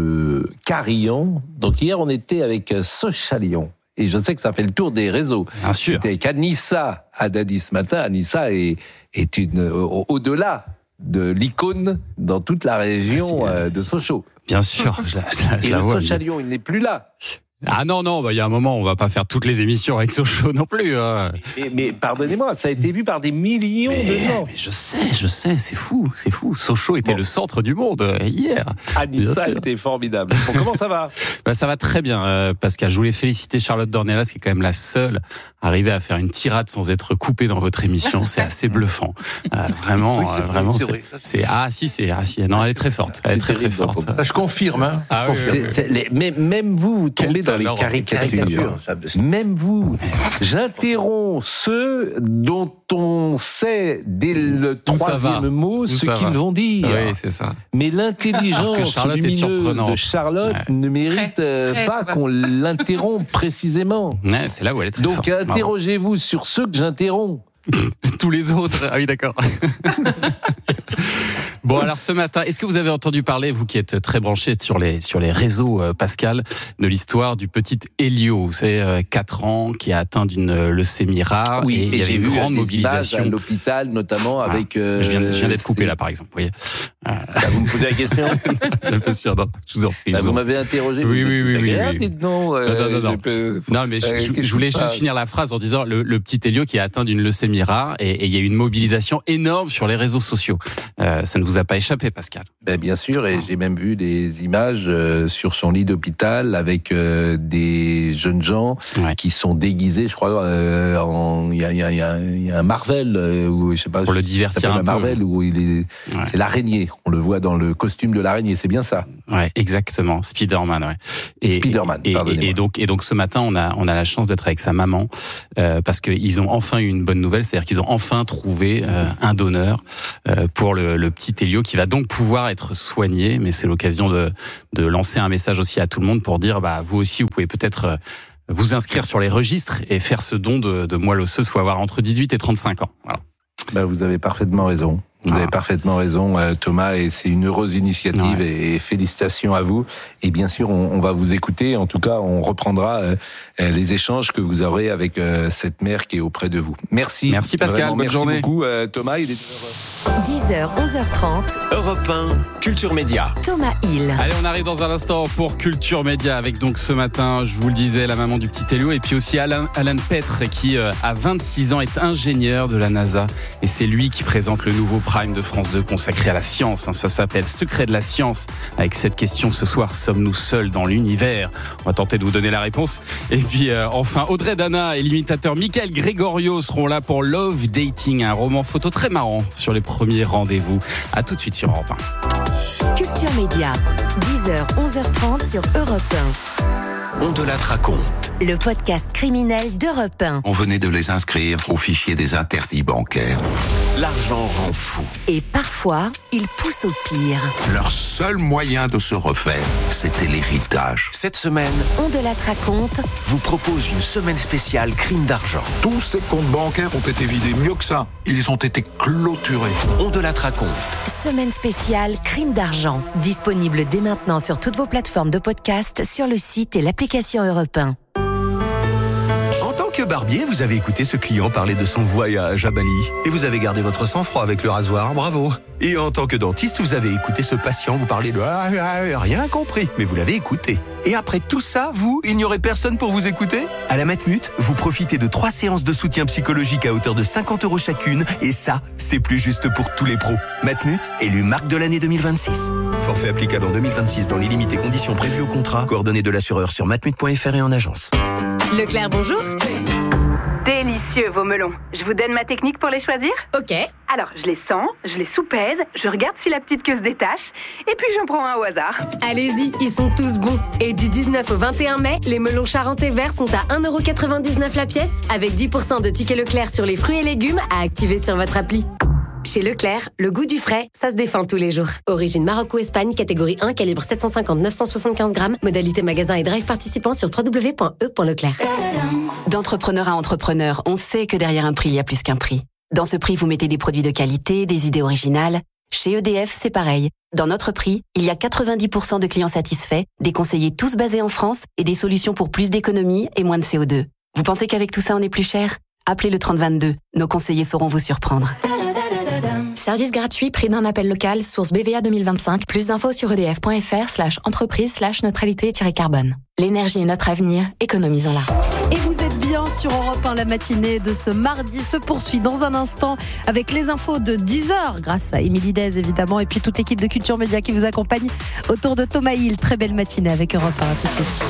le carillon. Donc hier, on était avec Sochalion. Et je sais que ça fait le tour des réseaux. Bien sûr. C'était avec Anissa Haddadi ce matin. Anissa est, est une, au, au-delà de l'icône dans toute la région ah, euh, de Sochaux. Bien sûr, je la, je la, je Et la le vois. Sochalion, il n'est plus là. Ah non, non, bah, il y a un moment, on va pas faire toutes les émissions avec Sochaux non plus. Hein. Mais, mais pardonnez-moi, ça a été vu par des millions mais, de gens. Mais je sais, je sais, c'est fou, c'est fou. Sochaux était bon. Le centre du monde euh, hier. Anissa était formidable. Bon, comment ça va ? Bah, ça va très bien, euh, Pascal. Je voulais féliciter Charlotte Dornelas, qui est quand même la seule à arriver à faire une tirade sans être coupée dans votre émission. C'est assez bluffant. Euh, vraiment, oui, c'est, euh, vraiment, c'est, c'est, c'est ah si, c'est ah si. Non, elle est très forte. Elle est très très forte. Ça, je confirme. Hein. Ah, je oui, confirme. oui, oui. C'est, c'est, les, mais même vous, vous tombez dans les caricatures. Même vous. J'interromps ceux dont on sait dès le troisième mot ce qu'ils va. vont dire. Oui, c'est ça. Mais l'intelligence lumineuse de Charlotte ouais. ne mérite très, très pas qu'on l'interrompe précisément. Ouais, c'est là où elle est très Donc forte. Donc interrogez-vous Bravo. Sur ceux que j'interromps. Tous les autres. Ah oui, d'accord. Bon, alors ce matin, est-ce que vous avez entendu parler, vous qui êtes très branché sur les, sur les réseaux, euh, Pascal, de l'histoire du petit Elio, vous savez, euh, quatre ans, qui a atteint d'une leucémie rare, oui, et il y avait une grande mobilisation. À l'hôpital, notamment, ah, avec... Euh, je, viens, je viens d'être coupé là, par exemple, vous voyez. Euh... Bah, vous me posez la question. Bien sûr, non, je vous en prie. Bah, vous, vous en... m'avez interrogé. Oui, oui, oui. oui, oui. Dites non, euh, non, non, non. Peux... non mais je, je, je voulais juste finir la phrase en disant le, le petit Elio qui a atteint d'une leucémie rare, et, et il y a eu une mobilisation énorme sur les réseaux sociaux. Euh, ça ne vous a pas échappé, Pascal? Ben bien sûr, et j'ai même vu des images euh, sur son lit d'hôpital avec euh, des jeunes gens ouais. qui sont déguisés, je crois, euh, en il y a, y, a, y, a, y a un Marvel euh, où je sais pas, pour le divertir un Marvel peu. Où il est, ouais. c'est l'araignée. On le voit dans le costume de l'araignée, c'est bien ça. Ouais, exactement, Spider-Man. Ouais. Et Spider-Man. Et, et, et donc, et donc ce matin, on a on a la chance d'être avec sa maman euh, parce qu'ils ont enfin eu une bonne nouvelle, c'est-à-dire qu'ils ont enfin trouvé euh, un donneur euh, pour le, le petit Elio qui va donc pouvoir être soigné. Mais c'est l'occasion de, de lancer un message aussi à tout le monde pour dire, bah vous aussi, vous pouvez peut-être euh, vous inscrire sur les registres et faire ce don de, de moelle osseuse. Il faut avoir entre dix-huit et trente-cinq ans. Voilà. Bah vous avez parfaitement raison. Vous ah. avez parfaitement raison, Thomas, et c'est une heureuse initiative, ouais. et félicitations à vous. Et bien sûr, on, on va vous écouter. En tout cas, on reprendra euh, les échanges que vous aurez avec euh, cette mère qui est auprès de vous. Merci. Merci Pascal, Vraiment, bonne merci journée. Merci beaucoup, euh, Thomas. Il est dix heures, onze heures trente. Europe un, Culture Média. Thomas Hill. Allez, on arrive dans un instant pour Culture Média avec donc ce matin, je vous le disais, la maman du petit Elio, et puis aussi Alain, Alan Petre qui, euh, à vingt-six ans, est ingénieur de la NASA. Et c'est lui qui présente le nouveau Prime de France deux consacré à la science. Ça s'appelle Secret de la science. Avec cette question ce soir, sommes-nous seuls dans l'univers? On va tenter de vous donner la réponse. Et puis euh, enfin, Audrey Dana et l'imitateur Michael Gregorio seront là pour Love Dating, un roman photo très marrant sur les premiers rendez-vous. À tout de suite sur Europe un. Culture Média, dix heures, onze heures trente sur Europe un. On de la raconte. Le podcast criminel d'Europe un. On venait de les inscrire au fichier des interdits bancaires. L'argent rend fou. Et parfois, il pousse au pire. Leur seul moyen de se refaire, c'était l'héritage. Cette semaine, On de la raconte vous propose une semaine spéciale crime d'argent. Tous ces comptes bancaires ont été vidés. Mieux que ça, ils ont été clôturés. On de la raconte. Semaine spéciale crime d'argent. Disponible dès maintenant sur toutes vos plateformes de podcast, sur le site et l'application Europe un. En tant que barbier, vous avez écouté ce client parler de son voyage à Bali. Et vous avez gardé votre sang-froid avec le rasoir, bravo. Et en tant que dentiste, vous avez écouté ce patient vous parler de ah, ah, rien compris, mais vous l'avez écouté. Et après tout ça, vous, il n'y aurait personne pour vous écouter? À la Matmut, vous profitez de trois séances de soutien psychologique à hauteur de cinquante euros chacune, et ça, c'est plus juste pour tous les pros. Matmut, élu marque de l'année deux mille vingt-six. Forfait applicable en deux mille vingt-six dans les limites et conditions prévues au contrat. Coordonnées de l'assureur sur matmut point f r et en agence. Leclerc, bonjour. Délicieux vos melons. Je vous donne ma technique pour les choisir? Ok. Alors, je les sens, je les soupèse, je regarde si la petite queue se détache, et puis j'en prends un au hasard. Allez-y, ils sont tous bons. Et du dix-neuf au vingt et un mai, les melons charentais verts sont à un euro quatre-vingt-dix-neuf la pièce, avec dix pour cent de tickets Leclerc sur les fruits et légumes à activer sur votre appli. Chez Leclerc, le goût du frais, ça se défend tous les jours. Origine Maroc ou Espagne, catégorie un, calibre sept cent cinquante neuf cent soixante-quinze grammes. Modalité magasin et drive participant sur w w w point e point leclerc. D'entrepreneur à entrepreneur, on sait que derrière un prix, il y a plus qu'un prix. Dans ce prix, vous mettez des produits de qualité, des idées originales. Chez E D F, c'est pareil. Dans notre prix, il y a quatre-vingt-dix pour cent de clients satisfaits, des conseillers tous basés en France et des solutions pour plus d'économies et moins de C O deux. Vous pensez qu'avec tout ça, on est plus cher? Appelez le trente vingt-deux. Nos conseillers sauront vous surprendre. Service gratuit, prix d'un appel local, source B V A deux mille vingt-cinq. Plus d'infos sur edf point f r slash entreprise slash neutralité-carbone. L'énergie est notre avenir, économisons-la. Et vous êtes bien sur Europe un, la matinée de ce mardi se poursuit dans un instant avec les infos de dix heures, grâce à Émilie Dez évidemment, et puis toute l'équipe de Culture Média qui vous accompagne autour de Thomas Hill. Très belle matinée avec Europe un, à tout de suite.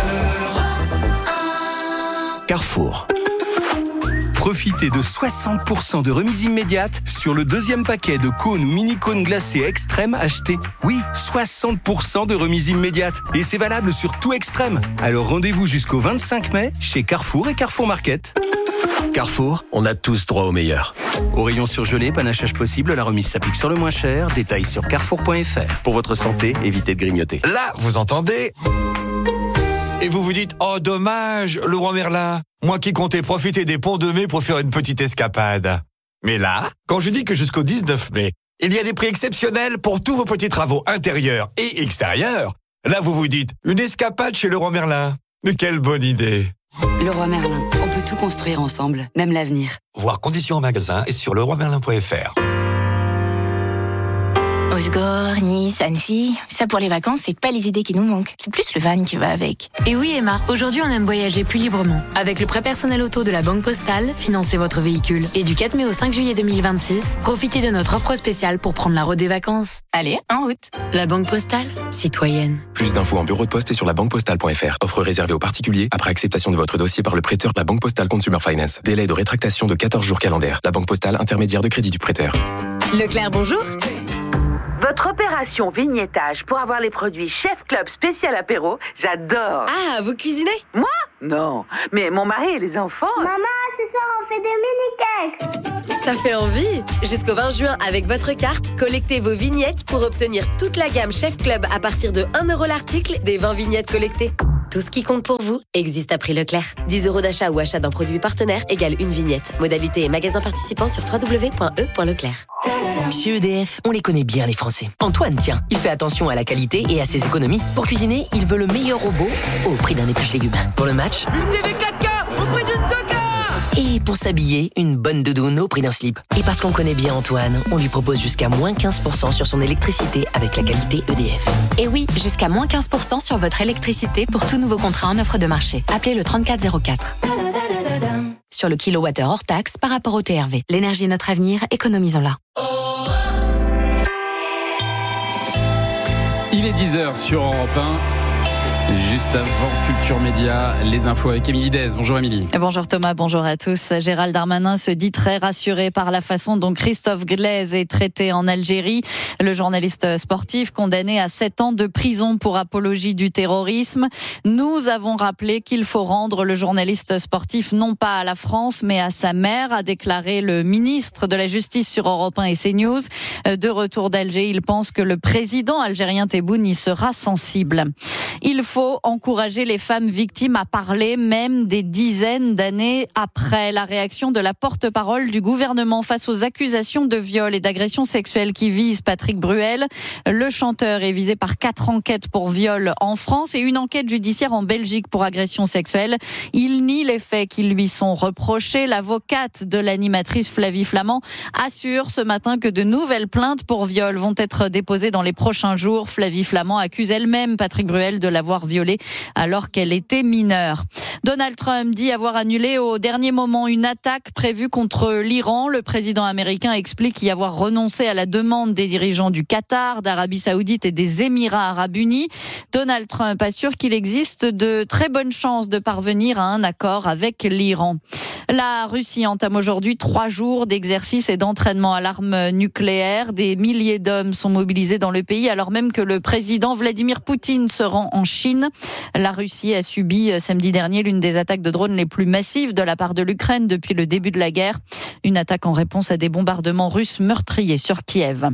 Carrefour. Profitez de soixante pour cent de remise immédiate sur le deuxième paquet de cônes ou mini-cônes glacés Extrême achetés. Oui, soixante pour cent de remise immédiate. Et c'est valable sur tout Extrême. Alors rendez-vous jusqu'au vingt-cinq mai chez Carrefour et Carrefour Market. Carrefour, on a tous droit au meilleur. Au rayon surgelé, panachage possible, la remise s'applique sur le moins cher. Détails sur carrefour point f r. Pour votre santé, évitez de grignoter. Là, vous entendez ? Et vous vous dites, oh dommage, le roi Merlin, moi qui comptais profiter des ponts de mai pour faire une petite escapade. Mais là, quand je dis que jusqu'au dix-neuf mai, Il y a des prix exceptionnels pour tous vos petits travaux intérieurs et extérieurs. Là, vous vous dites, une escapade chez Leroy Merlin. Mais quelle bonne idée! Leroy Merlin, on peut tout construire ensemble, même l'avenir. Voir conditions en magasin et sur leroy merlin point f r. Osgore, Nice, Annecy, ça pour les vacances, c'est pas les idées qui nous manquent. C'est plus le van qui va avec. Et oui Emma, aujourd'hui on aime voyager plus librement. Avec le prêt personnel auto de la Banque Postale, financez votre véhicule. Et du quatre mai au cinq juillet deux mille vingt-six, profitez de notre offre spéciale pour prendre la route des vacances. Allez, en route. La Banque Postale, citoyenne. Plus d'infos en bureau de poste et sur la banque postale point f r. Offre réservée aux particuliers après acceptation de votre dossier par le prêteur de la Banque Postale Consumer Finance. Délai de rétractation de quatorze jours calendaires. La Banque Postale, intermédiaire de crédit du prêteur. Leclerc, bonjour. Votre opération vignettage pour avoir les produits Chef Club spécial apéro, j'adore. Ah, vous cuisinez? Moi? Non, mais mon mari et les enfants... Maman, ce soir on fait des mini-cakes. Ça fait envie. Jusqu'au vingt juin, avec votre carte, collectez vos vignettes pour obtenir toute la gamme Chef Club à partir de un euro l'article des vingt vignettes collectées. Tout ce qui compte pour vous existe à prix Leclerc. dix euros d'achat ou achat d'un produit partenaire égale une vignette. Modalité et magasin participant sur w w w point e point leclerc. Chez E D F, on les connaît bien les Français. Antoine, tiens, il fait attention à la qualité et à ses économies. Pour cuisiner, il veut le meilleur robot au prix d'un épluche légumes. Pour le match, Une T V quatre K au prix d'une deux K. et pour s'habiller, une bonne doudoune au prix d'un slip. Et parce qu'on connaît bien Antoine, on lui propose jusqu'à moins quinze pour cent sur son électricité avec la qualité E D F. Et oui, jusqu'à moins quinze pour cent sur votre électricité pour tout nouveau contrat en offre de marché. Appelez le trente-quatre zéro quatre. Sur le kilowattheure hors taxe par rapport au T R V. L'énergie est notre avenir, économisons-la. Il est dix heures sur Europe un. Juste avant Culture Média, les infos avec Émilie Dez. Bonjour Émilie. Bonjour Thomas, bonjour à tous. Gérald Darmanin se dit très rassuré par la façon dont Christophe Glaise est traité en Algérie. Le journaliste sportif condamné à sept ans de prison pour apologie du terrorisme. Nous avons rappelé qu'il faut rendre le journaliste sportif non pas à la France mais à sa mère, a déclaré le ministre de la Justice sur Europe un et CNews. De retour d'Alger, il pense que le président algérien Tebboune y sera sensible. Il faut encourager les femmes victimes à parler, même des dizaines d'années après. La réaction de la porte-parole du gouvernement face aux accusations de viol et d'agression sexuelle qui visent Patrick Bruel. Le chanteur est visé par quatre enquêtes pour viol en France et une enquête judiciaire en Belgique pour agression sexuelle. Il nie les faits qui lui sont reprochés. L'avocate de l'animatrice Flavie Flament assure ce matin que de nouvelles plaintes pour viol vont être déposées dans les prochains jours. Flavie Flament accuse elle-même Patrick Bruel de l'avoir violée alors qu'elle était mineure. Donald Trump dit avoir annulé au dernier moment une attaque prévue contre l'Iran. Le président américain explique y avoir renoncé à la demande des dirigeants du Qatar, d'Arabie Saoudite et des Émirats Arabes Unis. Donald Trump assure qu'il existe de très bonnes chances de parvenir à un accord avec l'Iran. La Russie entame aujourd'hui trois jours d'exercice et d'entraînement à l'arme nucléaire. Des milliers d'hommes sont mobilisés dans le pays alors même que le président Vladimir Poutine se rend en Chine. La Russie a subi samedi dernier l'une des attaques de drones les plus massives de la part de l'Ukraine depuis le début de la guerre. Une attaque en réponse à des bombardements russes meurtriers sur Kiev.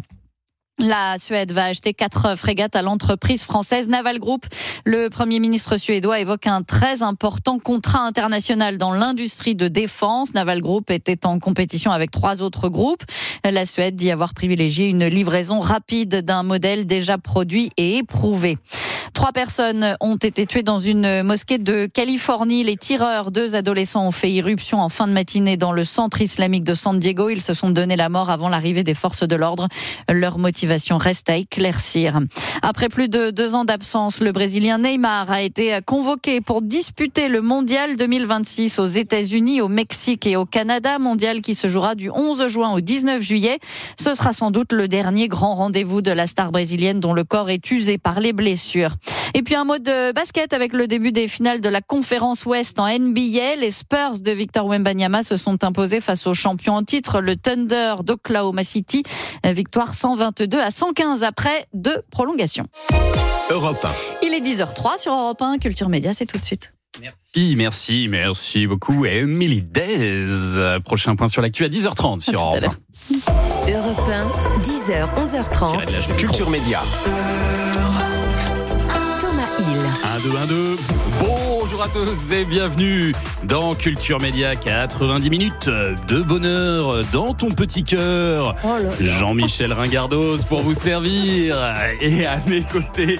La Suède va acheter quatre frégates à l'entreprise française Naval Group. Le Premier ministre suédois évoque un très important contrat international dans l'industrie de défense. Naval Group était en compétition avec trois autres groupes. La Suède dit avoir privilégié une livraison rapide d'un modèle déjà produit et éprouvé. Trois personnes ont été tuées dans une mosquée de Californie. Les tireurs, deux adolescents, ont fait irruption en fin de matinée dans le centre islamique de San Diego. Ils se sont donné la mort avant l'arrivée des forces de l'ordre. Leur motivation reste à éclaircir. Après plus de deux ans d'absence, le Brésilien Neymar a été convoqué pour disputer le Mondial deux mille vingt-six aux États-Unis, au Mexique et au Canada. Mondial qui se jouera du onze juin au dix-neuf juillet. Ce sera sans doute le dernier grand rendez-vous de la star brésilienne dont le corps est usé par les blessures. Et puis un mot de basket avec le début des finales de la conférence Ouest en N B A. Les Spurs de Victor Wembanyama se sont imposés face au champion en titre, le Thunder d'Oklahoma City. Victoire cent vingt-deux à cent quinze après deux prolongations. Europe un. Il est dix heures zéro trois sur Europe un. Culture Média, c'est tout de suite. Merci, merci, merci beaucoup. Et Émilie Dez. Prochain point sur l'actu à dix heures trente sur Europe un. Europe un, dix heures, onze heures trente. Culture Média. Thomas Hill. un, deux, un, deux. Bonjour Bonjour à tous et bienvenue dans Culture Média, quatre-vingt-dix minutes de bonheur dans ton petit cœur. Oh là là. Jean-Michel Ringardos pour vous servir et à mes côtés,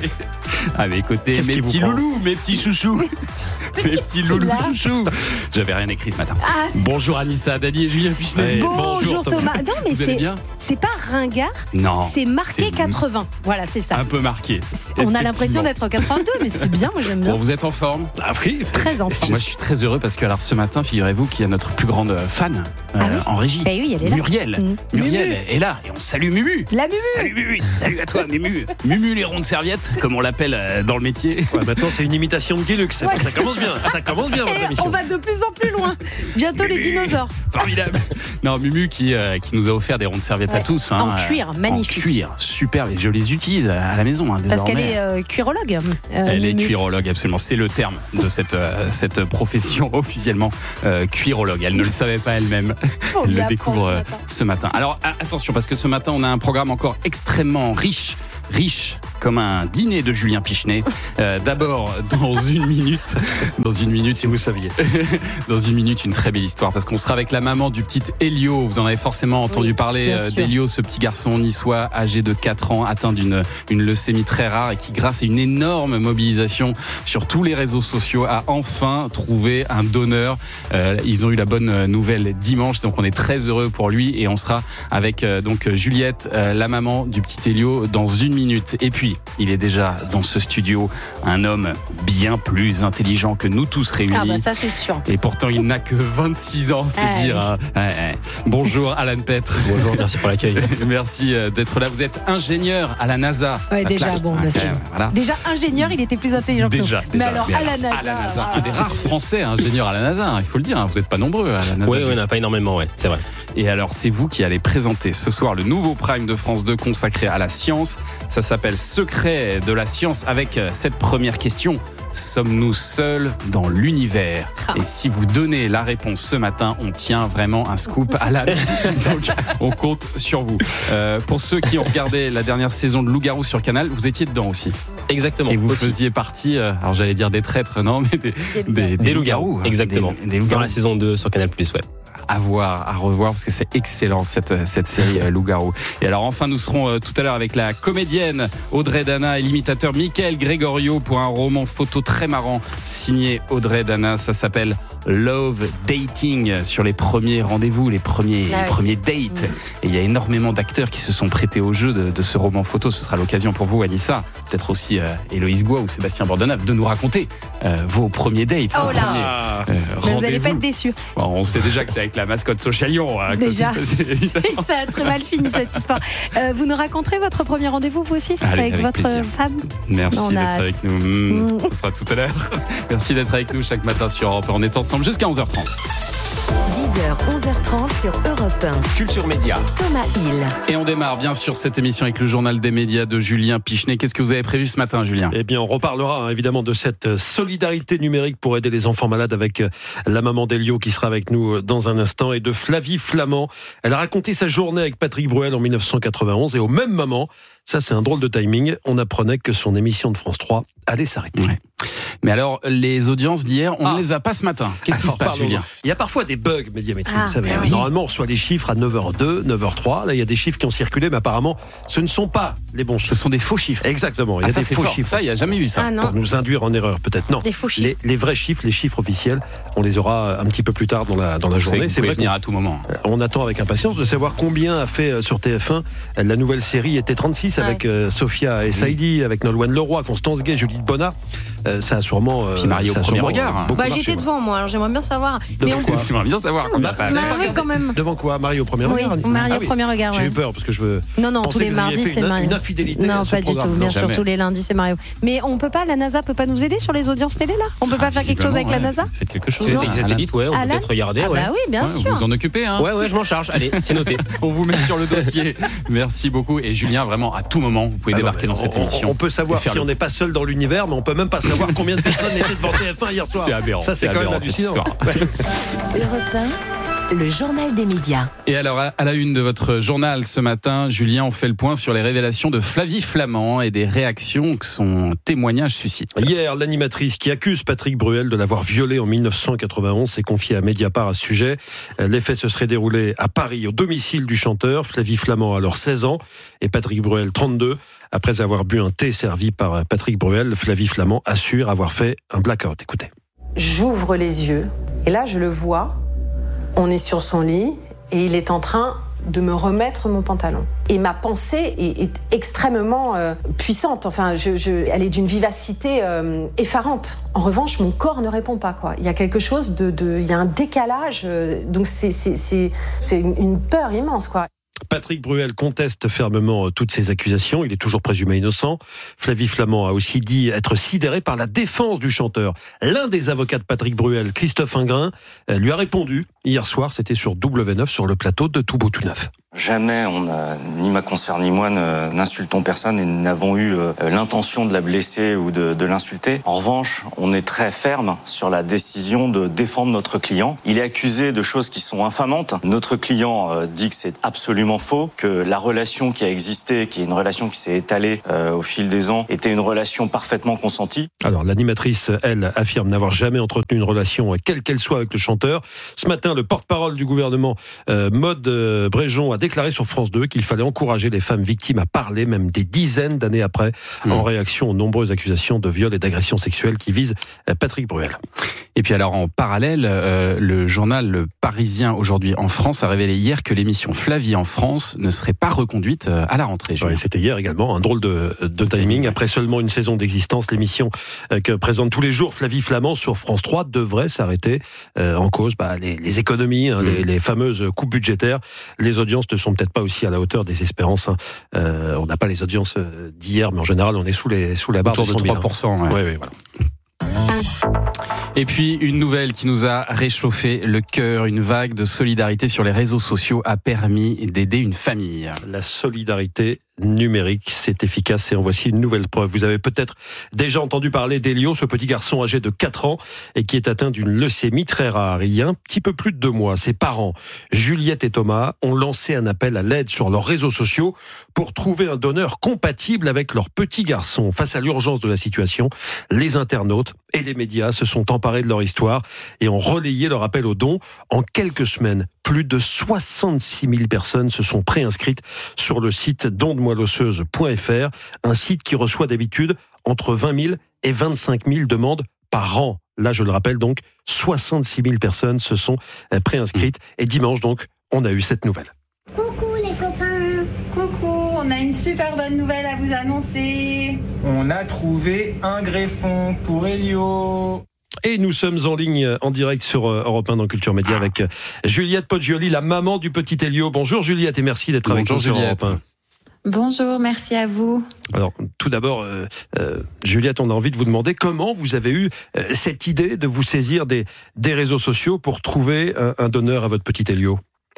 à mes côtés, Qu'est-ce mes petits loulous, mes petits chouchous. Mes petits loulous chouchous. J'avais rien écrit ce matin. Ah. Bonjour Anissa, Dadi et Julien Pichenet. Bonjour, Bonjour Thomas. Thomas. Non mais vous c'est c'est pas ringard. Non. C'est marqué c'est... quatre-vingts. Voilà, c'est ça. Un peu marqué. On a l'impression d'être en quatre-vingt-deux, mais c'est bien, moi j'aime bien. Bon, vous êtes en forme? Ah oui. Très en forme. Moi je suis très heureux parce que alors ce matin, figurez-vous qu'il y a notre plus grande fan euh, ah oui en régie. Bah oui, elle est là. Muriel. Mmh. Muriel Mumu. Est là et on salue Mumu. La Mumu. Salut Mumu. Salut à toi Mumu. Mumu les rondes serviettes, comme on l'appelle dans le métier. Ouais, maintenant c'est une imitation de Guilux. Ouais. Ça commence bien. Ça commence bien. On va de plus en plus loin. Bientôt Mumu. Les dinosaures. Formidable. Non, Mumu qui, euh, qui nous a offert des rondes serviettes ouais. à tous. Hein, en cuir, euh, magnifique. En cuir, super. Et je les utilise à la maison hein, désormais. Parce qu'elle est euh, cuirologue. Euh, Elle Mumu. est cuirologue, absolument. C'est le terme de cette, euh, cette profession officiellement euh, cuirologue. Elle ne le savait pas elle-même. Elle le découvre ce matin. ce matin. Alors attention, parce que ce matin, on a un programme encore extrêmement riche. Riche comme un dîner de Julien Pichenet. Euh, d'abord, dans une minute, dans une minute, si vous saviez, dans une minute, une très belle histoire, parce qu'on sera avec la maman du petit Elio. Vous en avez forcément entendu oui, parler euh, d'Elio, ce petit garçon niçois âgé de quatre ans, atteint d'une une leucémie très rare et qui, grâce à une énorme mobilisation sur tous les réseaux sociaux, a enfin trouvé un donneur. Euh, ils ont eu la bonne nouvelle dimanche, donc on est très heureux pour lui et on sera avec euh, donc Juliette, euh, la maman du petit Elio, dans une minute. Et puis, il est déjà dans ce studio, un homme bien plus intelligent que nous tous réunis. Ah bah ça c'est sûr. Et pourtant, il n'a que vingt-six ans, c'est ah, dire. Oui. Hein. Bonjour Alan Petre. Bonjour, merci pour l'accueil. Merci d'être là. Vous êtes ingénieur à la NASA. Ouais, déjà, claque. bon, bien sûr. Voilà. Déjà ingénieur, il était plus intelligent déjà, que nous. Déjà, Mais alors, mais à la NASA. À la NASA. Un des rares Français ingénieurs à la NASA, il faut le dire. Vous n'êtes pas nombreux à la NASA. Oui, oui, on n'a pas énormément, ouais, c'est vrai. Et alors, c'est vous qui allez présenter ce soir le nouveau Prime de France deux consacré à la science. Ça s'appelle Secret de la science avec cette première question. Sommes-nous seuls dans l'univers? Et si vous donnez la réponse ce matin, on tient vraiment un scoop à la donc on compte sur vous. Euh, pour ceux qui ont regardé la dernière saison de Loup-Garou sur Canal, vous étiez dedans aussi. Exactement. Et vous aussi. faisiez partie, euh, alors j'allais dire des traîtres, non, mais des, des, des, des loups-garous. Exactement. Des, des loups-garous. Dans la saison deux sur Canal plus, ouais. À voir, à revoir, parce que c'est excellent cette, cette série euh, Loup-Garou. Et alors enfin, nous serons euh, tout à l'heure avec la comédienne Audrey Dana et l'imitateur Michael Gregorio pour un roman photo très marrant signé Audrey Dana. Ça s'appelle Love Dating, sur les premiers rendez-vous, les premiers, ah, les premiers dates. Mmh. Et il y a énormément d'acteurs qui se sont prêtés au jeu de, de ce roman photo. Ce sera l'occasion pour vous, Anissa, peut-être aussi euh, Héloïse Goua ou Sébastien Bordenave, de nous raconter euh, vos premiers dates. Oh vos là premiers, euh, vous n'allez pas être déçus. Bon, on sait déjà que c'est avec la mascotte Sochalion. Hein, déjà, ça, ça a très mal fini cette histoire. Euh, vous nous raconterez votre premier rendez-vous, vous aussi, Allez, avec, avec votre plaisir. femme? Merci on d'être avec nous. Mmh, mmh. Ce sera tout à l'heure. Merci d'être avec nous chaque matin sur Europe un. On est ensemble jusqu'à onze heures trente. dix heures, onze heures trente sur Europe un. Culture Média. Thomas Hill. Et on démarre bien sûr cette émission avec le journal des médias de Julien Pichenet. Qu'est-ce que vous avez prévu ce matin, Julien? Eh bien, on reparlera hein, évidemment de cette solidarité numérique pour aider les enfants malades avec la maman d'Elio qui sera avec nous dans un instant, et de Flavie Flamand. Elle a raconté sa journée avec Patrick Bruel en dix-neuf cent quatre-vingt-onze, et au même moment, ça c'est un drôle de timing, on apprenait que son émission de France trois allait s'arrêter. Ouais. Mais alors, les audiences d'hier, on ne ah. les a pas ce matin. Qu'est-ce qui se passe, Julien? Il y a parfois des bugs médiamétriques, ah, vous savez. oui. Normalement, on reçoit les chiffres à neuf heures deux, neuf heures trois. Là, il y a des chiffres qui ont circulé, mais apparemment, ce ne sont pas les bons chiffres. Ce sont des faux chiffres. Exactement. Il y a ah, ça, des faux fort. chiffres. Ça, il n'y a jamais eu ça. Ah, pour nous induire en erreur, peut-être. Non. Des faux chiffres. Les, les vrais chiffres, les chiffres officiels, on les aura un petit peu plus tard dans la, dans la journée. C'est vrai venir à tout moment. On attend avec impatience de savoir combien a fait sur T F un la nouvelle série Été trente-six ouais. avec euh, Sophia et Saïdi, oui. avec Nolwenn Leroy, Constance Gay, Judith Bonnat. Euh, ça a sûrement. Euh, Puis Marie au premier regard. Bah, j'étais devant moi, alors j'aimerais bien savoir. Devant quoi? J'aimerais bien savoir combien ça a fait. Oui, quand même. Devant quoi? Marie au premier oui, regard? Marie ah, au premier regard. J'ai ouais. eu peur parce que je veux. Non, non, tous les mardis c'est Marie. Une infidélité. Non, pas du tout. Bien sûr, tous les lundis c'est Mario. Mais on peut pas, la NASA peut pas nous aider sur les audiences télé là? On peut pas faire quelque chose avec la NASA? Faites quelque chose. Les satellites, ouais, on peut peut-être regarder. Ah bah oui, bien sûr. Vous vous en occupez, hein? Ouais, ouais, je m'en charge. Allez, c'est noté. On vous met sur le dossier. Merci beaucoup. Et Julien, vraiment, à tout moment, vous pouvez débarquer dans cette émission. On peut savoir si on n'est pas seul dans l'univers, mais on peut même pas savoir combien de personnes étaient devant T F un hier soir. C'est aberrant. Ça, c'est quand même hallucinant. Europe un. Le journal des médias. Et alors, à la une de votre journal ce matin, Julien, on fait le point sur les révélations de Flavie Flament et des réactions que son témoignage suscite. Hier, l'animatrice qui accuse Patrick Bruel de l'avoir violée en dix-neuf cent quatre-vingt-onze s'est confiée à Mediapart à ce sujet. Les faits se seraient déroulés à Paris, au domicile du chanteur. Flavie Flament a alors seize ans et Patrick Bruel trente-deux. Après avoir bu un thé servi par Patrick Bruel, Flavie Flament assure avoir fait un blackout. Écoutez. J'ouvre les yeux et là, je le vois. On est sur son lit et il est en train de me remettre mon pantalon. Et ma pensée est, est extrêmement euh, puissante. Enfin, je, je, elle est d'une vivacité euh, effarante. En revanche, mon corps ne répond pas, quoi. Il y a quelque chose de, de il y a un décalage. Euh, donc c'est, c'est, c'est, c'est une peur immense, quoi. Patrick Bruel conteste fermement toutes ces accusations. Il est toujours présumé innocent. Flavie Flament a aussi dit être sidéré par la défense du chanteur. L'un des avocats de Patrick Bruel, Christophe Ingrin, lui a répondu hier soir. C'était sur W neuf, sur le plateau de Tout Beau Tout Neuf. Jamais, on a, ni ma consoeur ni moi, ne, n'insultons personne et n'avons eu euh, l'intention de la blesser ou de, de l'insulter. En revanche, on est très ferme sur la décision de défendre notre client. Il est accusé de choses qui sont infamantes. Notre client euh, dit que c'est absolument faux, que la relation qui a existé, qui est une relation qui s'est étalée euh, au fil des ans, était une relation parfaitement consentie. Alors, l'animatrice, elle, affirme n'avoir jamais entretenu une relation, quelle qu'elle soit, avec le chanteur. Ce matin, le porte-parole du gouvernement, euh, Maud euh, Bréjon, a déclaré sur France deux qu'il fallait encourager les femmes victimes à parler, même des dizaines d'années après, mmh. en réaction aux nombreuses accusations de viol et d'agression sexuelle qui visent Patrick Bruel. Et puis alors, en parallèle, euh, le journal Le Parisien, aujourd'hui en France, a révélé hier que l'émission Flavie en France ne serait pas reconduite à la rentrée. Ouais, c'était hier également, un drôle de, de timing. Après seulement une saison d'existence, l'émission que présente tous les jours Flavie Flament sur France trois devrait s'arrêter, euh, en cause bah, les, les économies, hein, mmh. les, les fameuses coupes budgétaires. Les audiences ne sont peut-être pas aussi à la hauteur des espérances. Hein. Euh, on n'a pas les audiences d'hier, mais en général, on est sous, les, sous la barre autour de trois pour cent. Hein. Ouais. Ouais, ouais, voilà. Et puis, une nouvelle qui nous a réchauffé le cœur, une vague de solidarité sur les réseaux sociaux a permis d'aider une famille. La solidarité numérique, c'est efficace et en voici une nouvelle preuve. Vous avez peut-être déjà entendu parler d'Elio, ce petit garçon âgé de quatre ans et qui est atteint d'une leucémie très rare. Il y a un petit peu plus de deux mois, ses parents, Juliette et Thomas, ont lancé un appel à l'aide sur leurs réseaux sociaux pour trouver un donneur compatible avec leur petit garçon. Face à l'urgence de la situation, les internautes et les médias se sont emparés de leur histoire et ont relayé leur appel aux dons. En quelques semaines, plus de soixante-six mille personnes se sont préinscrites sur le site don de moelle osseuse point f r, un site qui reçoit d'habitude entre vingt mille et vingt-cinq mille demandes par an. Là, je le rappelle donc, soixante-six mille personnes se sont préinscrites et dimanche donc, on a eu cette nouvelle. Coucou les copains. Coucou, on a une super bonne nouvelle à vous annoncer. On a trouvé un greffon pour Elio. Et nous sommes en ligne, en direct sur Europe un dans Culture Média avec Juliette Poggioli, la maman du petit Elio. Bonjour Juliette et merci d'être Bonjour avec nous sur Europe un. Bonjour, merci à vous. Alors, tout d'abord, euh, euh, Juliette, on a envie de vous demander comment vous avez eu euh, cette idée de vous saisir des, des réseaux sociaux pour trouver un, un donneur à votre petit Elio.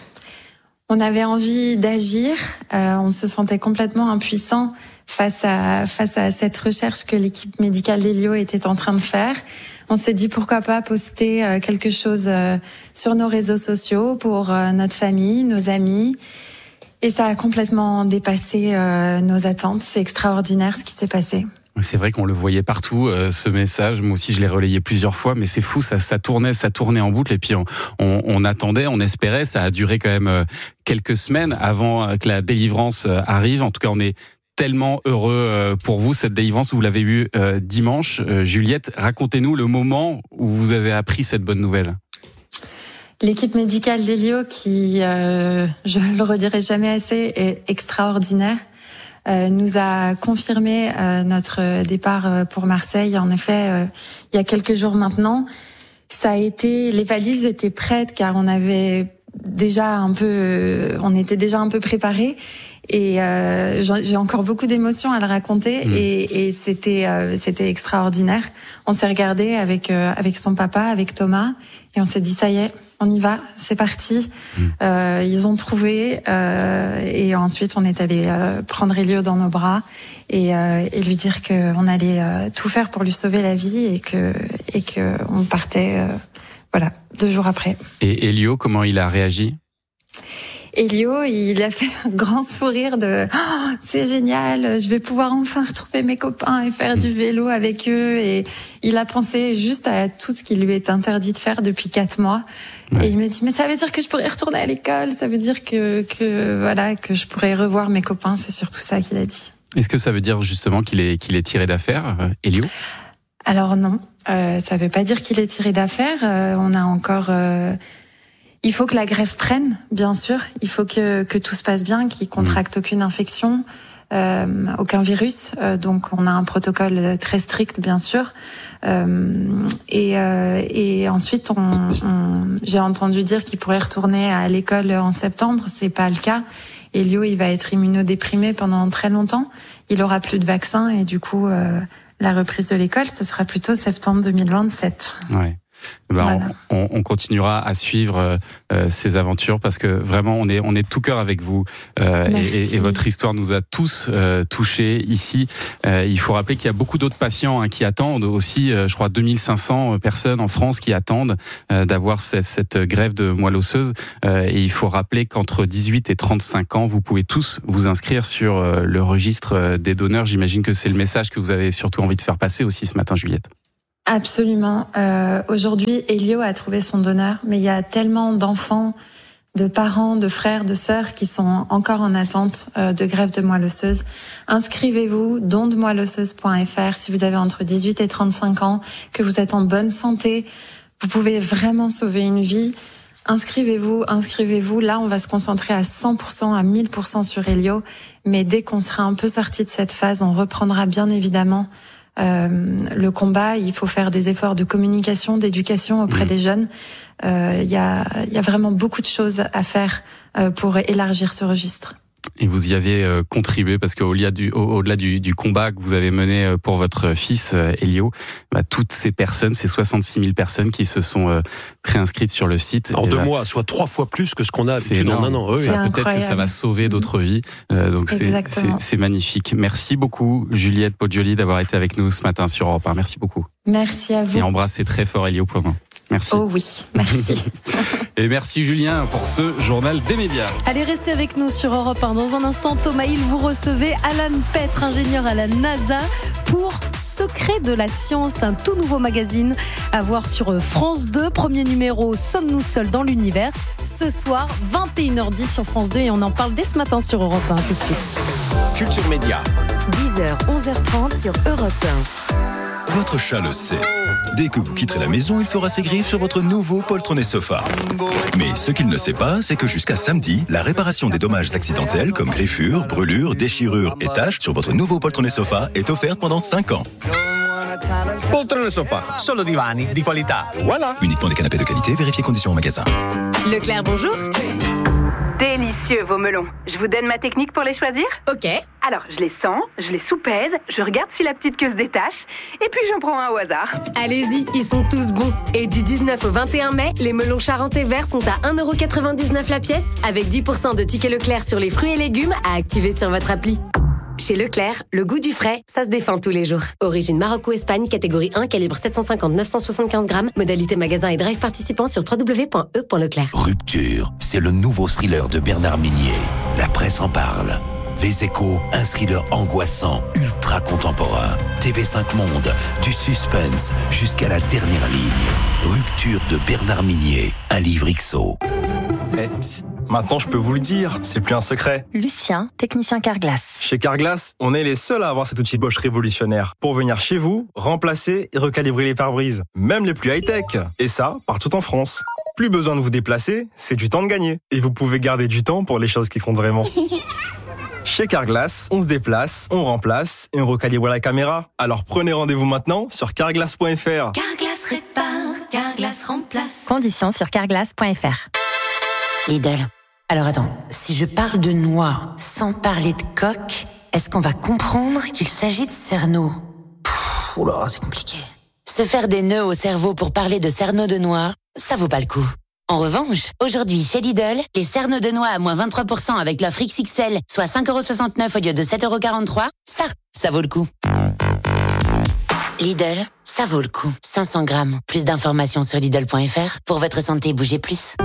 On avait envie d'agir, euh, on se sentait complètement impuissant face à, face à cette recherche que l'équipe médicale d'Elio était en train de faire. On s'est dit pourquoi pas poster euh, quelque chose euh, sur nos réseaux sociaux pour euh, notre famille, nos amis. Et ça a complètement dépassé euh, nos attentes. C'est extraordinaire ce qui s'est passé. C'est vrai qu'on le voyait partout, euh, ce message. Moi aussi, je l'ai relayé plusieurs fois, mais c'est fou, ça, ça tournait, ça tournait en boucle. Et puis, on, on, on attendait, on espérait. Ça a duré quand même euh, quelques semaines avant que la délivrance euh, arrive. En tout cas, on est tellement heureux euh, pour vous, cette délivrance. Vous l'avez eu euh, dimanche. Euh, Juliette, racontez-nous le moment où vous avez appris cette bonne nouvelle. L'équipe médicale d'Elio, qui, euh, je le redirai jamais assez, est extraordinaire, euh, nous a confirmé euh, notre départ pour Marseille. En effet, euh, il y a quelques jours maintenant, ça a été, les valises étaient prêtes car on avait déjà un peu, on était déjà un peu préparés. Et euh, j'ai encore beaucoup d'émotions à le raconter mmh. et, et c'était euh, c'était extraordinaire. On s'est regardé avec euh, avec son papa, avec Thomas, et on s'est dit ça y est, on y va, c'est parti. Mmh. Euh, ils ont trouvé euh, et ensuite on est allé euh, prendre Elio dans nos bras et, euh, et lui dire que on allait euh, tout faire pour lui sauver la vie et que et que on partait. Euh, Voilà, deux jours après. Et Elio, comment il a réagi ? Elio, il a fait un grand sourire de oh, c'est génial, je vais pouvoir enfin retrouver mes copains et faire du vélo avec eux. Et il a pensé juste à tout ce qui lui est interdit de faire depuis quatre mois. Ouais. Et il m'a dit mais ça veut dire que je pourrais retourner à l'école, ça veut dire que que voilà que je pourrais revoir mes copains. C'est surtout ça qu'il a dit. Est-ce que ça veut dire justement qu'il est qu'il est tiré d'affaire, Elio ? Alors non, euh, ça veut pas dire qu'il est tiré d'affaire. Euh, on a encore euh, Il faut que la greffe prenne, bien sûr. Il faut que, que tout se passe bien, qu'il contracte aucune infection, euh, aucun virus. Euh, donc, on a un protocole très strict, bien sûr. Euh, et, euh, et ensuite, on, on, j'ai entendu dire qu'il pourrait retourner à l'école en septembre. C'est pas le cas. Elio, il va être immunodéprimé pendant très longtemps. Il aura plus de vaccin et du coup, euh, la reprise de l'école, ce sera plutôt septembre deux mille vingt-sept. Ouais. Ben, voilà. on, on continuera à suivre euh, ces aventures parce que vraiment on est on est tout cœur avec vous euh, et, et votre histoire nous a tous euh, touchés ici. Euh, il faut rappeler qu'il y a beaucoup d'autres patients hein, qui attendent aussi. Euh, je crois deux mille cinq cents personnes en France qui attendent euh, d'avoir cette, cette greffe de moelle osseuse. Euh, et il faut rappeler qu'entre dix-huit et trente-cinq ans, vous pouvez tous vous inscrire sur euh, le registre des donneurs. J'imagine que c'est le message que vous avez surtout envie de faire passer aussi ce matin, Juliette. Absolument. Euh, aujourd'hui, Elio a trouvé son donneur, mais il y a tellement d'enfants, de parents, de frères, de sœurs qui sont encore en attente euh, de greffe de moelle osseuse. Inscrivez-vous, don de moelle osseuse point f r, si vous avez entre dix-huit et trente-cinq ans, que vous êtes en bonne santé. Vous pouvez vraiment sauver une vie. Inscrivez-vous, inscrivez-vous. Là, on va se concentrer à cent pour cent, à mille pour cent sur Elio. Mais dès qu'on sera un peu sorti de cette phase, on reprendra bien évidemment Euh, le combat. Il faut faire des efforts de communication, d'éducation auprès mmh. des jeunes. Il euh, y a, y a vraiment beaucoup de choses à faire euh, pour élargir ce registre. Et vous y avez euh, contribué parce qu'au-delà du, au, au-delà du, du combat que vous avez mené pour votre fils euh, Elio, bah, toutes ces personnes, ces soixante-six mille personnes qui se sont euh, préinscrites sur le site. En deux bah, mois, soit trois fois plus que ce qu'on a habitude en un an. Oui, peut-être que ça va sauver d'autres vies. Euh, donc c'est, c'est, c'est magnifique. Merci beaucoup Juliette Poggioli d'avoir été avec nous ce matin sur Europe un. Merci beaucoup. Merci à vous. Et embrassez très fort Elio pour nous. Merci. Oh oui, merci. Et merci Julien pour ce journal des médias. Allez, restez avec nous sur Europe un. Dans un instant, Thomas Hill, vous recevez Alan Petre, ingénieur à la NASA, pour Secret de la science, un tout nouveau magazine à voir sur France deux. Premier numéro, Sommes-nous seuls dans l'univers ? Ce soir, vingt et une heures dix sur France deux, et on en parle dès ce matin sur Europe un. Tout de suite. Culture Média. dix heures, onze heures trente sur Europe un. Votre chat le sait. Dès que vous quitterez la maison, il fera ses griffes sur votre nouveau poltronné sofa. Mais ce qu'il ne sait pas, c'est que jusqu'à samedi, la réparation des dommages accidentels comme griffures, brûlures, déchirures et taches sur votre nouveau poltronné sofa est offerte pendant cinq ans. Poltrone sofa, solo divani di qualità. Voilà. Uniquement des canapés de qualité, vérifiez conditions au magasin. Leclerc, bonjour. Délicieux vos melons. Je vous donne ma technique pour les choisir ? Ok. Alors, je les sens, je les soupèse, je regarde si la petite queue se détache, et puis j'en prends un au hasard. Allez-y, ils sont tous bons. Et du dix-neuf au vingt et un mai, les melons charentais verts sont à un euro quatre-vingt-dix-neuf la pièce, avec dix pour cent de tickets Leclerc sur les fruits et légumes à activer sur votre appli. Chez Leclerc, le goût du frais, ça se défend tous les jours. Origine Maroc ou Espagne, catégorie un, calibre sept cent cinquante à neuf cent soixante-quinze grammes. Modalité magasin et drive participant sur w w w point e point leclerc. Rupture, c'est le nouveau thriller de Bernard Minier. La presse en parle. Les Échos, un thriller angoissant, ultra contemporain. T V cinq Monde, du suspense jusqu'à la dernière ligne. Rupture de Bernard Minier, un livre X O. Eh, psst, maintenant je peux vous le dire, c'est plus un secret. Lucien, technicien Carglass. Chez Carglass, on est les seuls à avoir cet outil Bosch révolutionnaire pour venir chez vous, remplacer et recalibrer les pare-brises, même les plus high-tech. Et ça, partout en France. Plus besoin de vous déplacer, c'est du temps de gagner. Et vous pouvez garder du temps pour les choses qui comptent vraiment. Chez Carglass, on se déplace, on remplace et on recalibre la caméra. Alors prenez rendez-vous maintenant sur carglass point f r. Carglass répare, Carglass remplace. Conditions sur carglass point f r. Lidl. Alors attends, si je parle de noix sans parler de coque, est-ce qu'on va comprendre qu'il s'agit de cerneau ? Pfff, oula, c'est compliqué. Se faire des nœuds au cerveau pour parler de cerneau de noix, ça vaut pas le coup. En revanche, aujourd'hui chez Lidl, les cerneaux de noix à moins vingt-trois pour cent avec l'offre X X L, soit cinq euros soixante-neuf au lieu de sept euros quarante-trois, ça, ça vaut le coup. Lidl, ça vaut le coup. cinq cents grammes. Plus d'informations sur Lidl point F R. Pour votre santé, bougez plus.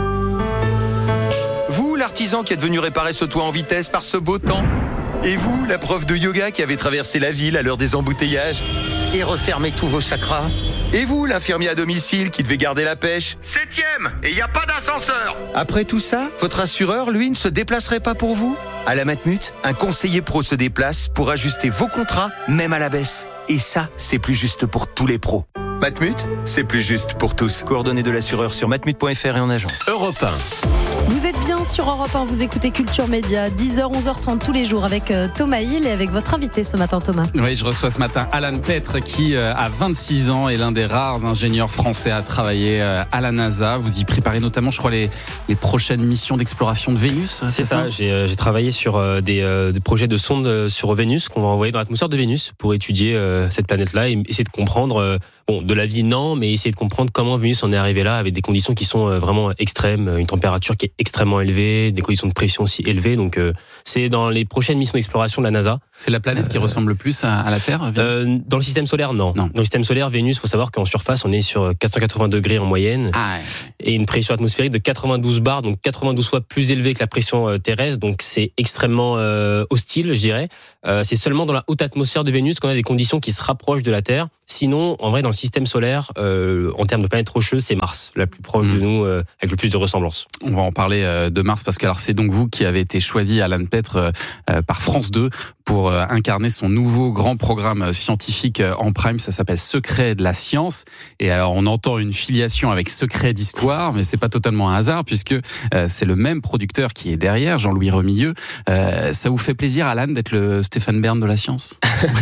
Vous, l'artisan qui êtes venu réparer ce toit en vitesse par ce beau temps. Et vous, la prof de yoga qui avait traversé la ville à l'heure des embouteillages et refermé tous vos chakras. Et vous, l'infirmier à domicile qui devait garder la pêche. Septième, et il n'y a pas d'ascenseur. Après tout ça, votre assureur, lui, ne se déplacerait pas pour vous ? À la Matmut, un conseiller pro se déplace pour ajuster vos contrats, même à la baisse. Et ça, c'est plus juste pour tous les pros. Matmut, c'est plus juste pour tous. Coordonnées de l'assureur sur matmut point F R et en agence. Europe un. Vous êtes bien sur Europe un, vous écoutez Culture Média, dix heures, onze heures trente tous les jours avec euh, Thomas Hill et avec votre invité ce matin, Thomas. Oui, je reçois ce matin Alan Petre qui euh, a vingt-six ans, est l'un des rares ingénieurs français à travailler euh, à la NASA. Vous y préparez notamment, je crois, les, les prochaines missions d'exploration de Vénus. C'est, c'est ça, ça j'ai, euh, j'ai travaillé sur euh, des, euh, des projets de sondes euh, sur Vénus qu'on va envoyer dans l'atmosphère de Vénus pour étudier euh, cette planète-là et essayer de comprendre, euh, bon, de la vie non, mais essayer de comprendre comment Vénus en est arrivée là avec des conditions qui sont euh, vraiment extrêmes, une température qui est extrêmement élevée, des conditions de pression aussi élevées. Donc euh, c'est dans les prochaines missions d'exploration de la NASA. C'est la planète euh, qui ressemble le plus à, à la Terre, Vénus euh, Dans le système solaire, non. non. Dans le système solaire, Vénus, il faut savoir qu'en surface, on est sur quatre cent quatre-vingts degrés en moyenne ah, ouais. et une pression atmosphérique de quatre-vingt-douze bars, donc quatre-vingt-douze fois plus élevée que la pression euh, terrestre. Donc c'est extrêmement euh, hostile, je dirais. Euh, c'est seulement dans la haute atmosphère de Vénus qu'on a des conditions qui se rapprochent de la Terre. Sinon, en vrai, dans le système solaire, euh, en termes de planète rocheuse, c'est Mars, la plus proche mmh. de nous, euh, avec le plus de ressemblance. On va en parler euh, de Mars, parce que alors c'est donc vous qui avez été choisi, Alan Petre, euh, euh, par France deux pour euh, incarner son nouveau grand programme scientifique euh, en prime. Ça s'appelle Secret de la science. Et alors, on entend une filiation avec Secret d'histoire, mais c'est pas totalement un hasard, puisque euh, c'est le même producteur qui est derrière, Jean-Louis Remilleux. Euh, ça vous fait plaisir, Alan, d'être le Stéphane Bern de la science?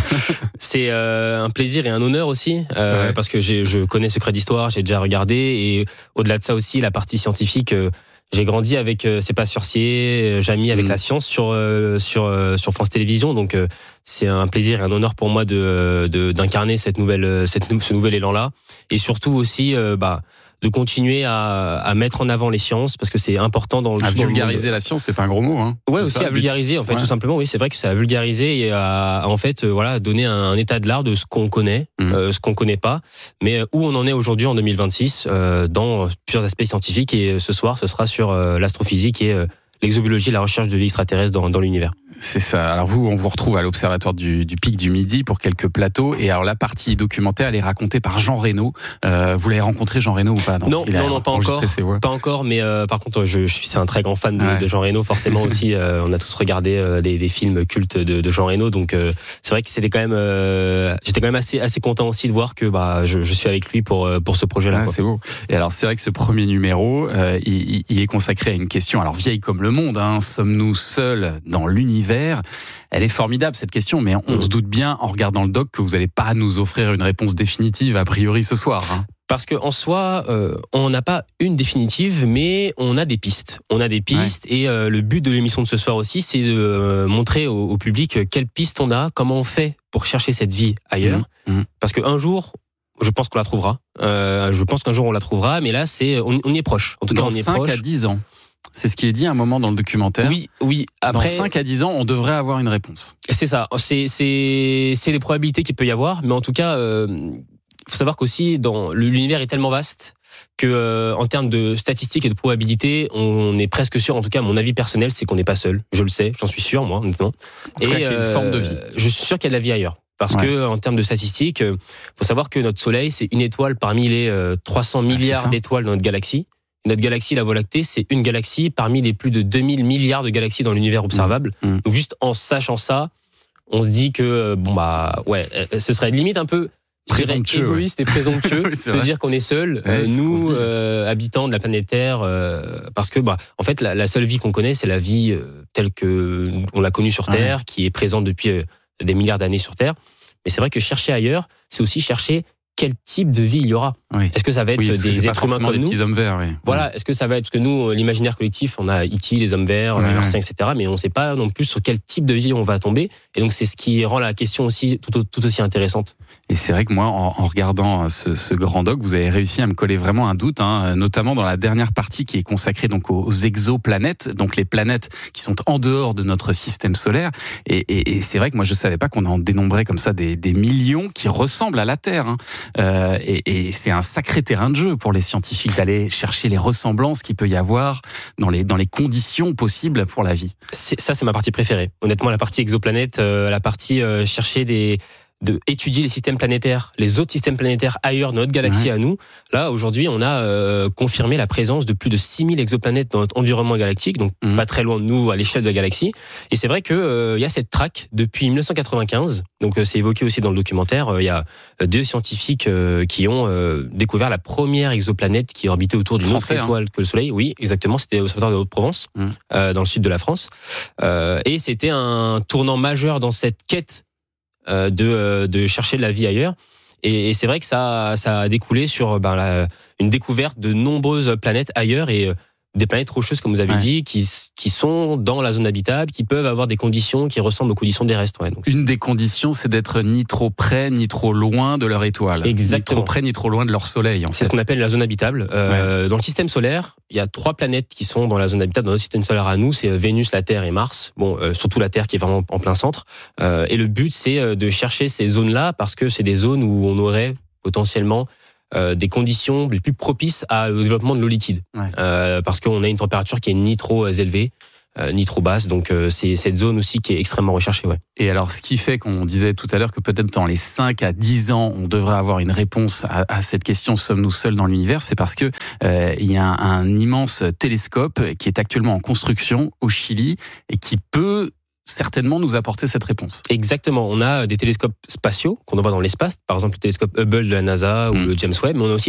C'est euh, un plaisir et un honneur aussi, euh, ouais. parce que j'ai, je connais Secret d'histoire, j'ai déjà regardé, et au-delà de ça aussi, la partie scientifique, euh, j'ai grandi avec euh, C'est pas sorcier, euh, Jamy avec mmh. la science sur euh, sur euh, sur France Télévisions, donc euh, c'est un plaisir et un honneur pour moi de, de d'incarner cette nouvelle cette ce nouvel élan là, et surtout aussi euh, bah de continuer à, à mettre en avant les sciences, parce que c'est important dans le à dans vulgariser le la science, c'est pas un gros mot, hein. Ouais, c'est aussi ça, à vulgariser en fait, ouais. tout simplement. Oui, c'est vrai que c'est à vulgariser et à, à en fait euh, voilà donner un, un état de l'art de ce qu'on connaît, mmh. euh, ce qu'on connaît pas, mais où on en est aujourd'hui en deux mille vingt-six euh, dans plusieurs aspects scientifiques. Et ce soir, ce sera sur euh, l'astrophysique et euh, l'exobiologie et la recherche de vie extraterrestre dans, dans l'univers. C'est ça. Alors vous, on vous retrouve à l'Observatoire du, du Pic du Midi pour quelques plateaux. Et alors la partie documentaire, elle est racontée par Jean Reno. Euh, vous l'avez rencontré, Jean Reno, ou pas? Non, non, non, non, pas encore. Pas encore, mais euh, par contre, je, je suis c'est un très grand fan de, ouais. de Jean Reno. Forcément aussi, euh, on a tous regardé euh, les, les films cultes de, de Jean Reno. Donc euh, c'est vrai que c'était quand même, euh, j'étais quand même assez, assez content aussi de voir que bah je, je suis avec lui pour pour ce projet-là. Ah, c'est beau. Et alors c'est vrai que ce premier numéro, euh, il, il est consacré à une question, alors vieille comme le monde. Hein, sommes-nous seuls dans l'univers? Elle est formidable cette question, mais on mmh. se doute bien en regardant le doc que vous n'allez pas nous offrir une réponse définitive a priori ce soir. Hein. Parce qu'en soi, euh, on n'a pas une définitive, mais on a des pistes. On a des pistes, ouais. et euh, le but de l'émission de ce soir aussi, c'est de euh, montrer au, au public quelles pistes on a, comment on fait pour chercher cette vie ailleurs. Mmh. Mmh. Parce qu'un jour, je pense qu'on la trouvera. Euh, je pense qu'un jour on la trouvera, mais là, c'est on, on y est proche. En tout Dans cas, on y est proche. Dans cinq à dix ans. C'est ce qui est dit à un moment dans le documentaire. Oui, oui. Après, dans cinq à dix ans, on devrait avoir une réponse. C'est ça. C'est, c'est, c'est les probabilités qu'il peut y avoir. Mais en tout cas, euh, faut savoir qu'aussi, dans, l'univers est tellement vaste que, euh, en termes de statistiques et de probabilités, on est presque sûr, en tout cas, mon avis personnel, c'est qu'on n'est pas seul. Je le sais, j'en suis sûr, moi, honnêtement. En tout et, cas, qu'il y a une euh, forme de vie. Je suis sûr qu'il y a de la vie ailleurs. Parce ouais. que, en termes de statistiques, euh, faut savoir que notre Soleil, c'est une étoile parmi les euh, trois cents milliards ah, d'étoiles dans notre galaxie. Notre galaxie, la Voie lactée, c'est une galaxie parmi les plus de deux mille milliards de galaxies dans l'univers observable. Mmh. Donc juste en sachant ça, on se dit que bon bah ouais, ce serait limite un peu présomptueux, égoïste ouais. et présomptueux oui, de vrai. dire qu'on est seul, ouais, euh, nous euh, habitants de la planète Terre, euh, parce que bah en fait la, la seule vie qu'on connaît, c'est la vie euh, telle que on l'a connue sur Terre, ouais. qui est présente depuis euh, des milliards d'années sur Terre. Mais c'est vrai que chercher ailleurs, c'est aussi chercher quel type de vie il y aura. Oui. Est-ce que ça va être oui, des êtres humains comme des nous petits hommes verts, oui. Voilà, est-ce que ça va être, parce que nous, l'imaginaire collectif, on a E T, les hommes verts, ouais, les Martiens, et cetera, mais on ne sait pas non plus sur quel type de vie on va tomber, et donc c'est ce qui rend la question aussi tout, tout aussi intéressante. Et c'est vrai que moi, en, en regardant ce, ce grand doc, vous avez réussi à me coller vraiment un doute, hein, notamment dans la dernière partie qui est consacrée donc aux exoplanètes, donc les planètes qui sont en dehors de notre système solaire. Et, et, et c'est vrai que moi, je savais pas qu'on en dénombrait comme ça des, des millions qui ressemblent à la Terre. Hein. Euh, et, et c'est un sacré terrain de jeu pour les scientifiques d'aller chercher les ressemblances qu'il peut y avoir dans les dans les conditions possibles pour la vie. C'est, ça, c'est ma partie préférée. Honnêtement, la partie exoplanète, euh, la partie euh, chercher des de étudier les systèmes planétaires, les autres systèmes planétaires ailleurs dans notre galaxie ouais. à nous. Là, aujourd'hui, on a euh, confirmé la présence de plus de six mille exoplanètes dans notre environnement galactique, donc mmh. pas très loin de nous à l'échelle de la galaxie. Et c'est vrai qu'il euh, y a cette traque depuis dix-neuf cent quatre-vingt-quinze, donc euh, c'est évoqué aussi dans le documentaire. Il euh, y a deux scientifiques euh, qui ont euh, découvert la première exoplanète qui orbitait autour d'une autre étoile hein. que le Soleil. Oui, exactement, c'était au Observatoire de Haute-Provence, mmh. euh, dans le sud de la France. Euh, et c'était un tournant majeur dans cette quête de, de chercher de la vie ailleurs. Et, et c'est vrai que ça, ça a découlé sur ben, la, une découverte de nombreuses planètes ailleurs et des planètes rocheuses, comme vous avez ouais. dit, qui, qui sont dans la zone habitable, qui peuvent avoir des conditions qui ressemblent aux conditions terrestres. Ouais, donc une des conditions, c'est d'être ni trop près, ni trop loin de leur étoile. Exactement. Ni trop près, ni trop loin de leur soleil. En c'est fait. ce qu'on appelle la zone habitable. Euh, ouais. Dans le système solaire, il y a trois planètes qui sont dans la zone habitable. Dans notre système solaire à nous, c'est Vénus, la Terre et Mars. Bon, euh, surtout la Terre qui est vraiment en plein centre. Euh, et le but, c'est de chercher ces zones-là parce que c'est des zones où on aurait potentiellement Euh, des conditions les plus propices à, au développement de l'eau liquide. Ouais. Euh, parce qu'on a une température qui est ni trop élevée, euh, ni trop basse. Donc euh, c'est cette zone aussi qui est extrêmement recherchée. Ouais. Et alors, ce qui fait qu'on disait tout à l'heure que peut-être dans les cinq à dix ans, on devrait avoir une réponse à, à cette question, sommes-nous seuls dans l'univers? C'est parce que euh, il y a un, un immense télescope qui est actuellement en construction au Chili et qui peut certainement nous apporter cette réponse. Exactement. On a des télescopes spatiaux qu'on envoie dans l'espace, par exemple le télescope Hubble de la NASA ou mmh. le James Webb, mais on a aussi